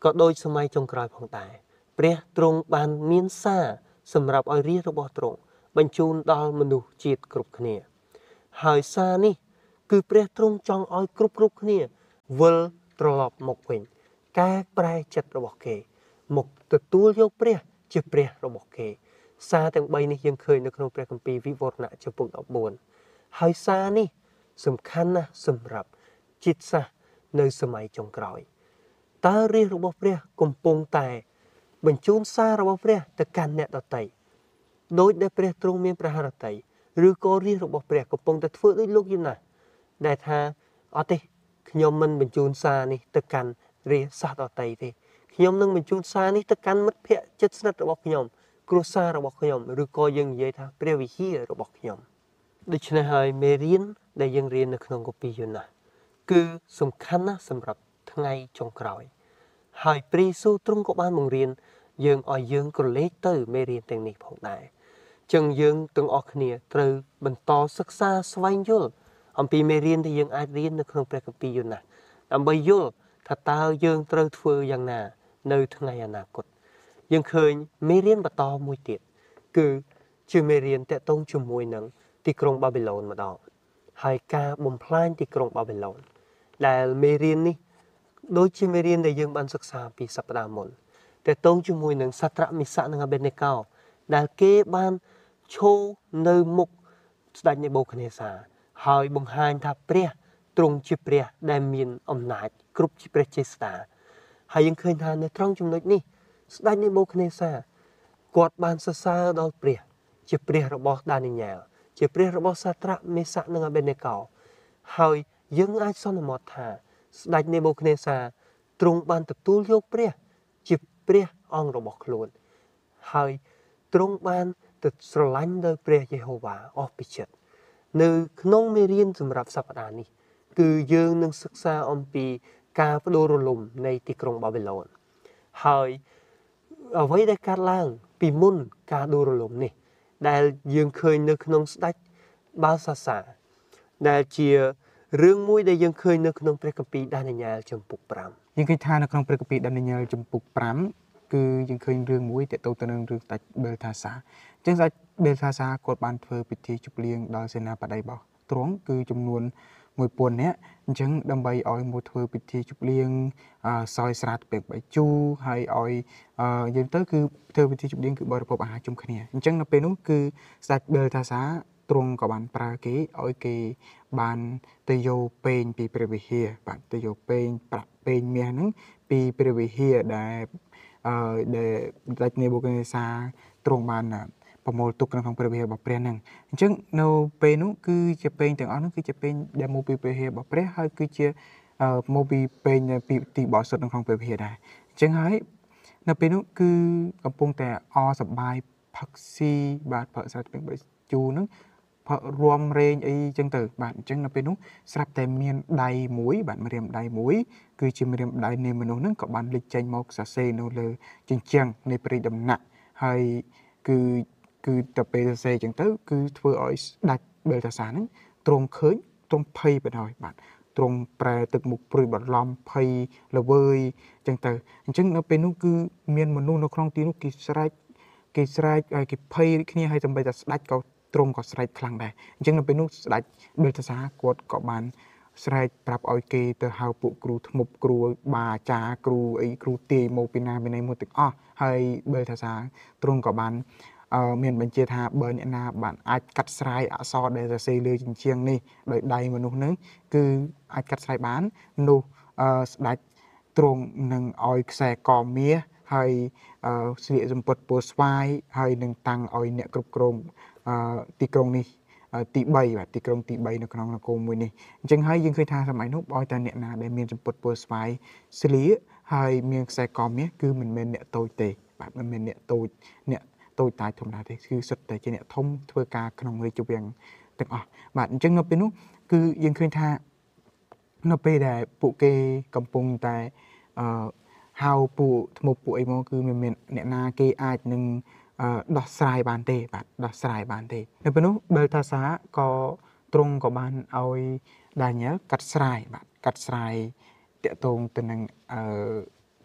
ក៏ដូចសម័យចុងក្រោយផងដែរព្រះទ្រង់បានមានសារសម្រាប់ឲ្យរាជរបស់ទ្រង់បញ្ជូនដល់មនុស្សជាតិគ្រប់គ្នាហើយសារនេះគឺព្រះទ្រង់ចង់ឲ្យគ្រប់គ្រប់គ្នាវិលត្រឡប់មកវិញកែប្រែចិត្តរបស់គេមកទទួលយកព្រះជាព្រះរបស់គេសារទាំងបីនេះយើងឃើញនៅក្នុងព្រះគម្ពីរវិវរណៈចំពុកដប់បួនហើយសារនេះសំខាន់ណាស់សម្រាប់ជាតិសាសន៍នៅសម័យចុងក្រោយតើរាជរបស់ព្រះកំពុងតែបញ្ជូនសាររបស់ព្រះទៅកាន់អ្នកដទៃដោយដែលព្រះទ្រង់មានព្រះハរតីឬក៏រាជរបស់ព្រះកំពុងតែធ្វើដូចលោកយូណាសដែលថាអត់ទេខ្ញុំមិនបញ្ជូនសារនេះទៅកាន់រាជសាសដទៃទេខ្ញុំនឹងបញ្ជូនសារនេះទៅកាន់មិត្តភ័ក្តិជិតស្និទ្ធរបស់ខ្ញុំគ្រួសាររបស់ខ្ញុំឬក៏យើងនិយាយថាព្រះវិហាររបស់ខ្ញុំដូច្នេះហើយមេរៀនដែលយើងរៀននៅក្នុងគម្ពីរយូណាសគឺសំខាន់ណាស់សម្រាប់ថ្ងៃចុងក្រោយហើយព្រះយេស៊ូវទ្រង់ក៏បានបង្រៀនយើងឲ្យយើងក្រឡេកទៅមេរៀនទាំងនេះផងដែរចឹងយើងទាំងអស់គ្នាត្រូវបន្តសិក្សាស្វែងយល់អំពីមេរៀនដែលយើងអាចរៀននៅក្នុងព្រះគម្ពីរយូណាសដើម្បីយល់ថាតើយើងត្រូវធ្វើយ៉ាងណានៅថ្ងៃអនាគតយើងឃើញមេរៀនបន្តមួយទៀតគឺជាមេរៀនតាក់ទងជាមួយនឹងទីក្រុងបាប៊ីឡូនម្ដងហើយការបំផ្លាញទីក្រុងបាប៊ីឡូនដែលមេរៀននេះដូចជាមេរៀនដែលយើងបានសិក្សាពីសប្តាហ៍មុនតាក់ទងជាមួយនឹងសាត្រាក់មេសាក់និងអាបេនេកោដែលគេបានឈរនៅមុខស្ដេចនេបូខនេសាហើយបង្ហាញថាព្រះទ្រង់ជាព្រះដែលមានអំណាចគ្រប់ជាព្រះចេស្តាហើយយើងឃើញថានៅត្រង់ចំណុចនេះស្ដេចនេបូខនេសាគាត់បានសរសើរដល់ព្រះជាព្រះរបស់ដានីយ៉ែលជាព្រះរបស់សាត្រាក់មេសាក់និងអាបេនេកោហើយយើងអាចសន្មតថាស្ដេចនេបូខនេសាទ្រង់បានទទួលយកព្រះជាព្រះអង្គរបស់ខ្លួនហើយទ្រង់បានទៅស្រឡាញ់ដល់ព្រះយេហូវ៉ាអស់ពីចិត្តនៅក្នុងមេរៀនសម្រាប់សប្តាហ៍នេះគឺយើងនឹងសិក្សាអំពីការបដូររលំនៃទីក្រុងបាប៊ីឡូនហើយអ្វីដែលកើតឡើងពីមុនការដួលរលំនេះដែលយើងឃើញនៅក្នុងស្ដេចបាល់សាសាដែលជារឿងមួយដែលយើងឃើញនៅក្នុងព្រះគម្ពីរដានីយ៉ែលចំពុកប្រាំយើងឃើញថានៅក្នុងព្រះគម្ពីរដានីយ៉ែលចំពុកប្រាំគឺយើងឃើញរឿងមួយទាក់ទងទៅនឹងរឿងស្ដេចបេលថាសាអញ្ចឹងស្ដេចបេលថាសាគាត់បានធ្វើពិធីជប់លៀងដល់សេនាបតីរបស់ទ្រង់គឺចំនួនមួយពាន់នាក់អញ្ចឹងដើម្បីឲ្យមកធ្វើពិធីជប់លៀងសោយស្រាតពេកបៃជូហើយឲ្យយើងទៅគឺធ្វើពិធីជប់លៀងគឺបរិភោគអាហារជុំគ្នាអញ្ចឹងនៅពេលនោះគឺស្ដេចបេលថាសាទ្រង់ក៏បានប្រើគេឲ្យគេបានទៅយកពេងពីព្រះវិហារបាទទៅយកពេងប្រាក់ពេងមាសហ្នឹងពីព្រះវិហារដែលអឺដែលស្ដេចនេបូខេនេសាទ្រង់បានប្រមូលទុកក្នុងព្រះវិហាររបស់ព្រះហ្នឹងអញ្ចឹងនៅពេលនោះគឺជាពេងទាំងអស់នោះគឺជាពេងដែលមកពីព្រះវិហាររបស់ព្រះហើយគឺជាមកពីពេងពីទីបរិសុទ្ធក្នុងព្រះវិហារដែរអញ្ចឹងហើយនៅពេលនោះគឺកំពុងតែអសប្បាយផឹកស៊ីបាទផឹកស្រាពេងបៃជូហ្នឹងផឹករួមរែងអីចឹងទៅបាទអញ្ចឹងនៅពេលនោះស្រាប់តែមានដៃមួយបាទម្រាមដៃមួយគឺជាម្រាមដៃនៃមនុស្សហ្នឹងក៏បានលេចចេញមកសរសេរនៅលើជញ្ជាំងនៃព្រះដំណាក់ហើយគឺគឺទៅពេលសរសេរចឹងទៅគឺធ្វើឲ្យស្ដេចបេលតាសាហ្នឹងទ្រង់ឃើញទ្រង់ភ័យបណ្ដោយបាទទ្រង់ប្រែទឹកមុខព្រួយបន្លំភ័យល្វើយចឹងទៅអញ្ចឹងនៅពេលនោះគឺមានមនុស្សនៅក្នុងទីនោះគេស្រែកគេស្រែកឲ្យគេភ័យគ្នាហើយដើម្បីតែស្ដេចក៏ទ្រង់ក៏ស្រែកខ្លាំងដែរអញ្ចឹងនៅពេលនោះស្ដេចបេលតាសាគាត់ក៏បានស្រែកប្រាប់ឲ្យគេទៅហៅពួកគ្រូធ្មប់គ្រូបាអាចារ្យគ្រូអីគ្រូទាយមកពីណាពីណីមកទាំងអស់ហើយបេលតាសាទ្រង់ក៏បានអឺមានបញ្ជាថាបើអ្នកណាបានអាចកាត់ស្រាយអក្សរដែលសរសេរលើជញ្ជាំងនេះដោយដៃមនុស្សនឹងគឺអាចកាត់ស្រាយបាននោះអឺស្ដេចទ្រង់នឹងឲ្យខ្សែកមាសហើយអឺស្លៀកសំពត់ពណ៌ស្វាយហើយនឹងតាំងឲ្យអ្នកគ្រប់គ្រងអឺទីក្រុងនេះទី3បាទទីក្រុងទី3នៅក្នុងនគរមួយនេះអញ្ចឹងហើយយើងឃើញថាសម័យនោះឲ្យតែអ្នកណាដែលមានសំពត់ពណ៌ស្វាយស្លៀកហើយមានខ្សែកមាសគឺមិនមែនអ្នកតូចទេបាទមិនមែនអ្នកតូចអ្នកតូចតាចធម្មតាទេគឺសុទ្ធតែជាអ្នកធំធ្វើការក្នុងរាជវាំងទាំងអស់បាទអញ្ចឹងនៅពេលនោះគឺយើងឃើញថានៅពេលដែលពួកគេកំពុងតែអឺហៅពួកធ្មប់ពួកអីមកគឺមិនមានអ្នកណាគេអាចនឹងដោះស្រាយបានទេបាទដោះស្រាយបានទេនៅពេលនោះបេលតាសាក៏ទ្រង់ក៏បានឲ្យដានីយ៉ែលកាត់ស្រាយបាទកាត់ស្រាយតាក់ទងទៅនឹងអឺ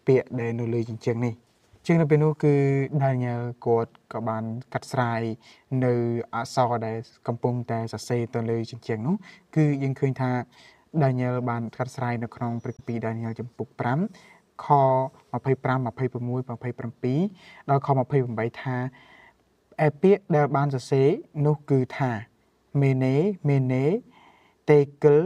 ពាក្យដែលនៅលើជញ្ជាំងនេះជាងនៅពេលនោះគឺ Daniel គាត់ក៏បានកាត់ស្រាយនៅអក្សរដែលកំពុងតែសរសេរទៅលើជញ្ជាំងនោះគឺយើងឃើញថា Daniel បានកាត់ស្រាយនៅក្នុងព្រះគម្ពីរ Daniel ចំពុក5ខ25 26 27ដល់ខ28ថាឯពាក្យដែលបានសរសេរនោះគឺថា Mene Mene Tekel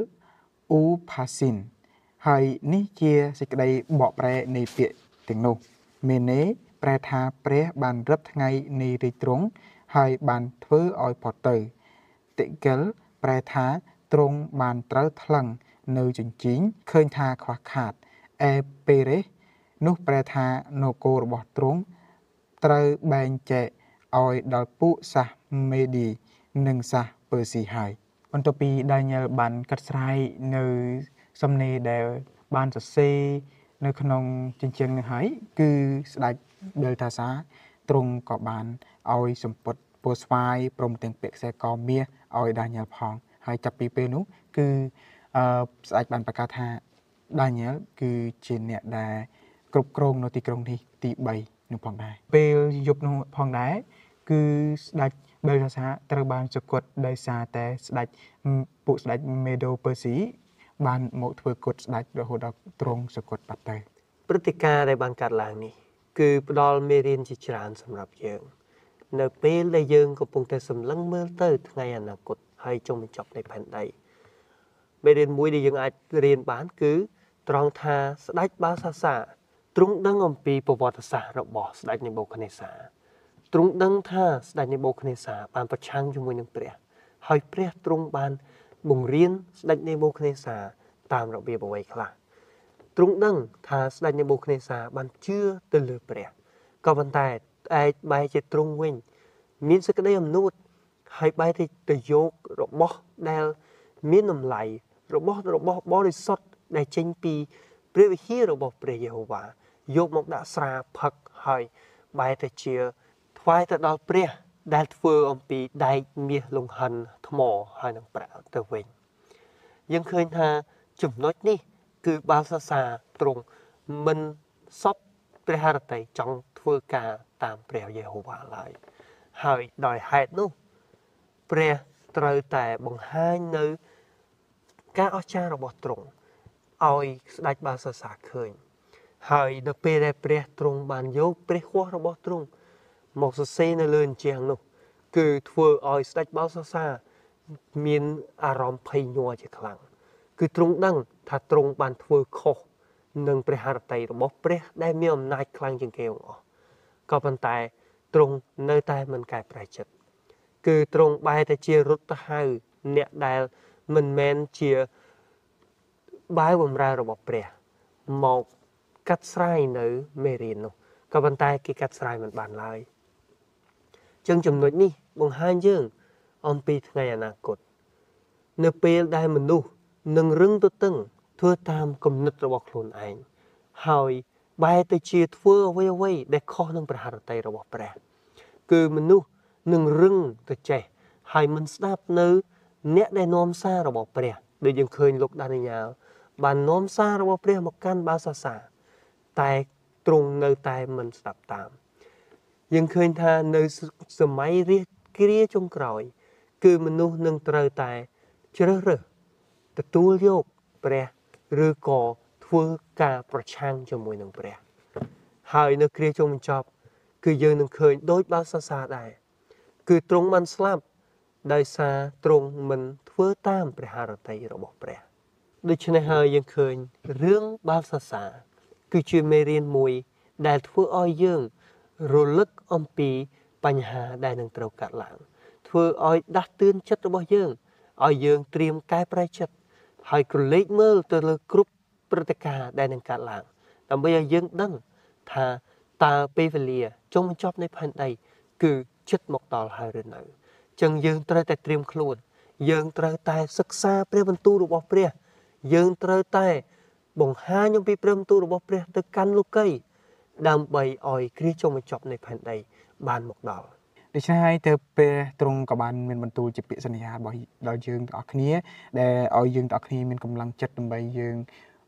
Upharsin ហើយនេះជាសេចក្តីបកប្រែនៃពាក្យទាំងនោះ Mene ប្រែថាព្រះបានរឹបថ្ងៃនៃរាជទ្រង់ហើយបានធ្វើឲ្យផុតទៅ Tekel ប្រែថាទ្រង់បានត្រូវថ្លឹងនៅជញ្ជីងឃើញថាខ្វះខាតឯ Peres នោះប្រែថានគររបស់ទ្រង់ត្រូវបែងចែកឲ្យដល់ពួកសាសមេឌីនិងសាសពឺស៊ីហើយបន្ទាប់ពី Daniel បានកាត់ស្រាយនៅសំណេរដែលបានសរសេរនៅក្នុងជញ្ជាំងនេះហើយគឺស្ដេច Belteshazzar ទ្រង់ក៏បានឲ្យសម្ពត់ពណ៌ស្វាយព្រមទាំងពាក់ខ្សែកមាសឲ្យ Daniel ផងហើយចាប់ពីពេលនោះគឺអឺស្ដេចបានប្រកាសថា Daniel គឺជាអ្នកដែលគ្រប់គ្រងនៅទីក្រុងនេះទី3នោះផងដែរពេលយប់នោះផងដែរគឺស្ដេច Belteshazzar ត្រូវបានសគត់ដោយសារតែស្ដេចពួកស្ដេច Medo Persia បានមកធ្វើគុតស្ដេចរហូតដល់ទ្រង់សគត់បាត់ទៅព្រឹត្តិការណ៍ដែលបានកើតឡើងនេះគឺផ្ដល់មេរៀនជាច្រើនសម្រាប់យើងនៅពេលដែលយើងកំពុងតែសម្លឹងមើលទៅថ្ងៃអនាគតហើយចុងបញ្ចប់នៃផែនដីមេរៀនមួយដែលយើងអាចរៀនបានគឺត្រង់ថាស្ដេចបាល់សាសាទ្រង់ដឹងអំពីប្រវត្តិសាស្ត្ររបស់ស្ដេចនេបូខនេសាទ្រង់ដឹងថាស្ដេចនេបូខនេសាបានប្រឆាំងជាមួយនឹងព្រះហើយព្រះទ្រង់បានបង្រៀនស្ដេចនេបូខនេសាតាមរបៀបអ្វីខ្លះទ្រង់ដឹងថាស្ដេចនេបូខនេសាបានជឿទៅលើព្រះក៏ប៉ុន្តែឯកបែរជាទ្រង់វិញមានសេចក្តីអំនួតហើយបែរទៅយករបស់ដែលមានតម្លៃរបស់របស់បរិសុទ្ធដែលចេញពីព្រះវិហាររបស់ព្រះយេហូវ៉ាយកមកដាក់ស្រាផឹកហើយបែរទៅជាថ្វាយទៅដល់ព្រះដែលធ្វើអំពីដែកមាសលង្ហិនថ្មហើយនឹងប្រាក់ទៅវិញយើងឃើញថាចំណុចនេះគឺបាល់សាសាទ្រង់មិនសពព្រះハរតីចង់ធ្វើការតាមព្រះយេហូវ៉ាឡើយហើយដោយហេតុនោះព្រះត្រូវតែបង្ហាញនៅការអស្ចារ្យរបស់ទ្រង់ឲ្យស្ដេចបាល់សាសាឃើញហើយនៅពេលដែលព្រះទ្រង់បានយកព្រះហស្ថរបស់ទ្រង់មកសរសេរនៅលើជញ្ជាំងនោះគឺធ្វើឲ្យស្ដេចបាល់សាសាមានអារម្មណ៍ភ័យញ័រជាខ្លាំងគឺទ្រង់ដឹងថាទ្រង់បានធ្វើខុសនឹងព្រះハរតីរបស់ព្រះដែលមានអំណាចខ្លាំងជាងគេទាំងអស់ក៏ប៉ុន្តែទ្រង់នៅតែមិនកែប្រែចិត្តគឺទ្រង់បែរទៅជារត់ទៅហៅអ្នកដែលមិនមែនជាបាវបម្រើរបស់ព្រះមកកាត់ស្រាយនៅមេរៀននោះក៏ប៉ុន្តែគេកាត់ស្រាយមិនបានឡើយចឹងចំណុចនេះបង្ហាញយើងអំពីថ្ងៃអនាគតនៅពេលដែលមនុស្សនឹងរឹងទទឹងធ្វើតាមគំនិតរបស់ខ្លួនឯងហើយបែរទៅជាធ្វើអ្វីអ្វីដែលខុសនឹងព្រះハរតីរបស់ព្រះគឺមនុស្សនឹងរឹងទៅចេះហើយមិនស្ដាប់នៅអ្នកដែលនាំសាររបស់ព្រះដូចយើងឃើញលោកដានីយ៉ែលបាននាំសាររបស់ព្រះមកកាន់បាល់សាសាតែទ្រង់នៅតែមិនស្ដាប់តាមយើងឃើញថានៅសម័យរាជគ្រាចុងក្រោយគឺមនុស្សនឹងត្រូវតែជ្រើសរើសទទួលយកព្រះឬក៏ធ្វើការប្រឆាំងជាមួយនឹងព្រះហើយនៅគ្រាចុងបញ្ចប់គឺយើងនឹងឃើញដូចបាល់សាសាដែរគឺទ្រង់បានស្លាប់ដោយសារទ្រង់មិនធ្វើតាមព្រះハរតីរបស់ព្រះដូច្នេះហើយយើងឃើញរឿងបាល់សាសាគឺជាមេរៀនមួយដែលធ្វើឲ្យយើងរលឹកអំពីបញ្ហាដែលនឹងត្រូវកាត់ឡើងធ្វើឲ្យដាស់តឿនចិត្តរបស់យើងឲ្យយើងត្រៀមកែប្រែចិត្តហើយក្រឡេកមើលទៅលើគ្រប់ព្រឹត្តិការណ៍ដែលនឹងកើតឡើងដើម្បីឲ្យយើងដឹងថាតើពេលវេលាចុងបញ្ចប់នៃផែនដីគឺជិតមកដល់ហើយឬនៅចឹងយើងត្រូវតែត្រៀមខ្លួនយើងត្រូវតែសិក្សាព្រះបន្ទូលរបស់ព្រះយើងត្រូវតែបង្ហាញអំពីព្រះបន្ទូលរបស់ព្រះទៅកាន់លោកីដើម្បីឲ្យគ្រាចុងបញ្ចប់នៃផែនដីបានមកដល់ដូច្នេះហើយទៅពេលទ្រង់ក៏បានមានបន្ទូលជាពាក្យសន្យារបស់ដល់យើងទាំងអស់គ្នាដែលឲ្យយើងទាំងអស់គ្នាមានកម្លាំងចិត្តដើម្បីយើង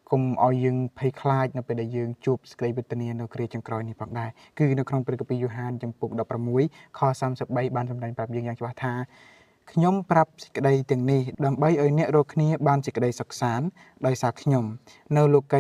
គុំឲ្យយើងភ័យខ្លាចនៅពេលដែលយើងជួបសេចក្តីវេទនានៅគ្រាចុងក្រោយនេះផងដែរគឺនៅក្នុងព្រះគម្ពីរយ៉ូហានចំពុកដប់ប្រាំមួយខសាមសិបបីបានសម្ដែងប្រាប់យើងយ៉ាងច្បាស់ថាខ្ញុំប្រាប់សេចក្តីទាំងនេះដើម្បីឲ្យអ្នករាល់គ្នាបានសេចក្តីសុខសាន្តដោយសារខ្ញុំនៅលោក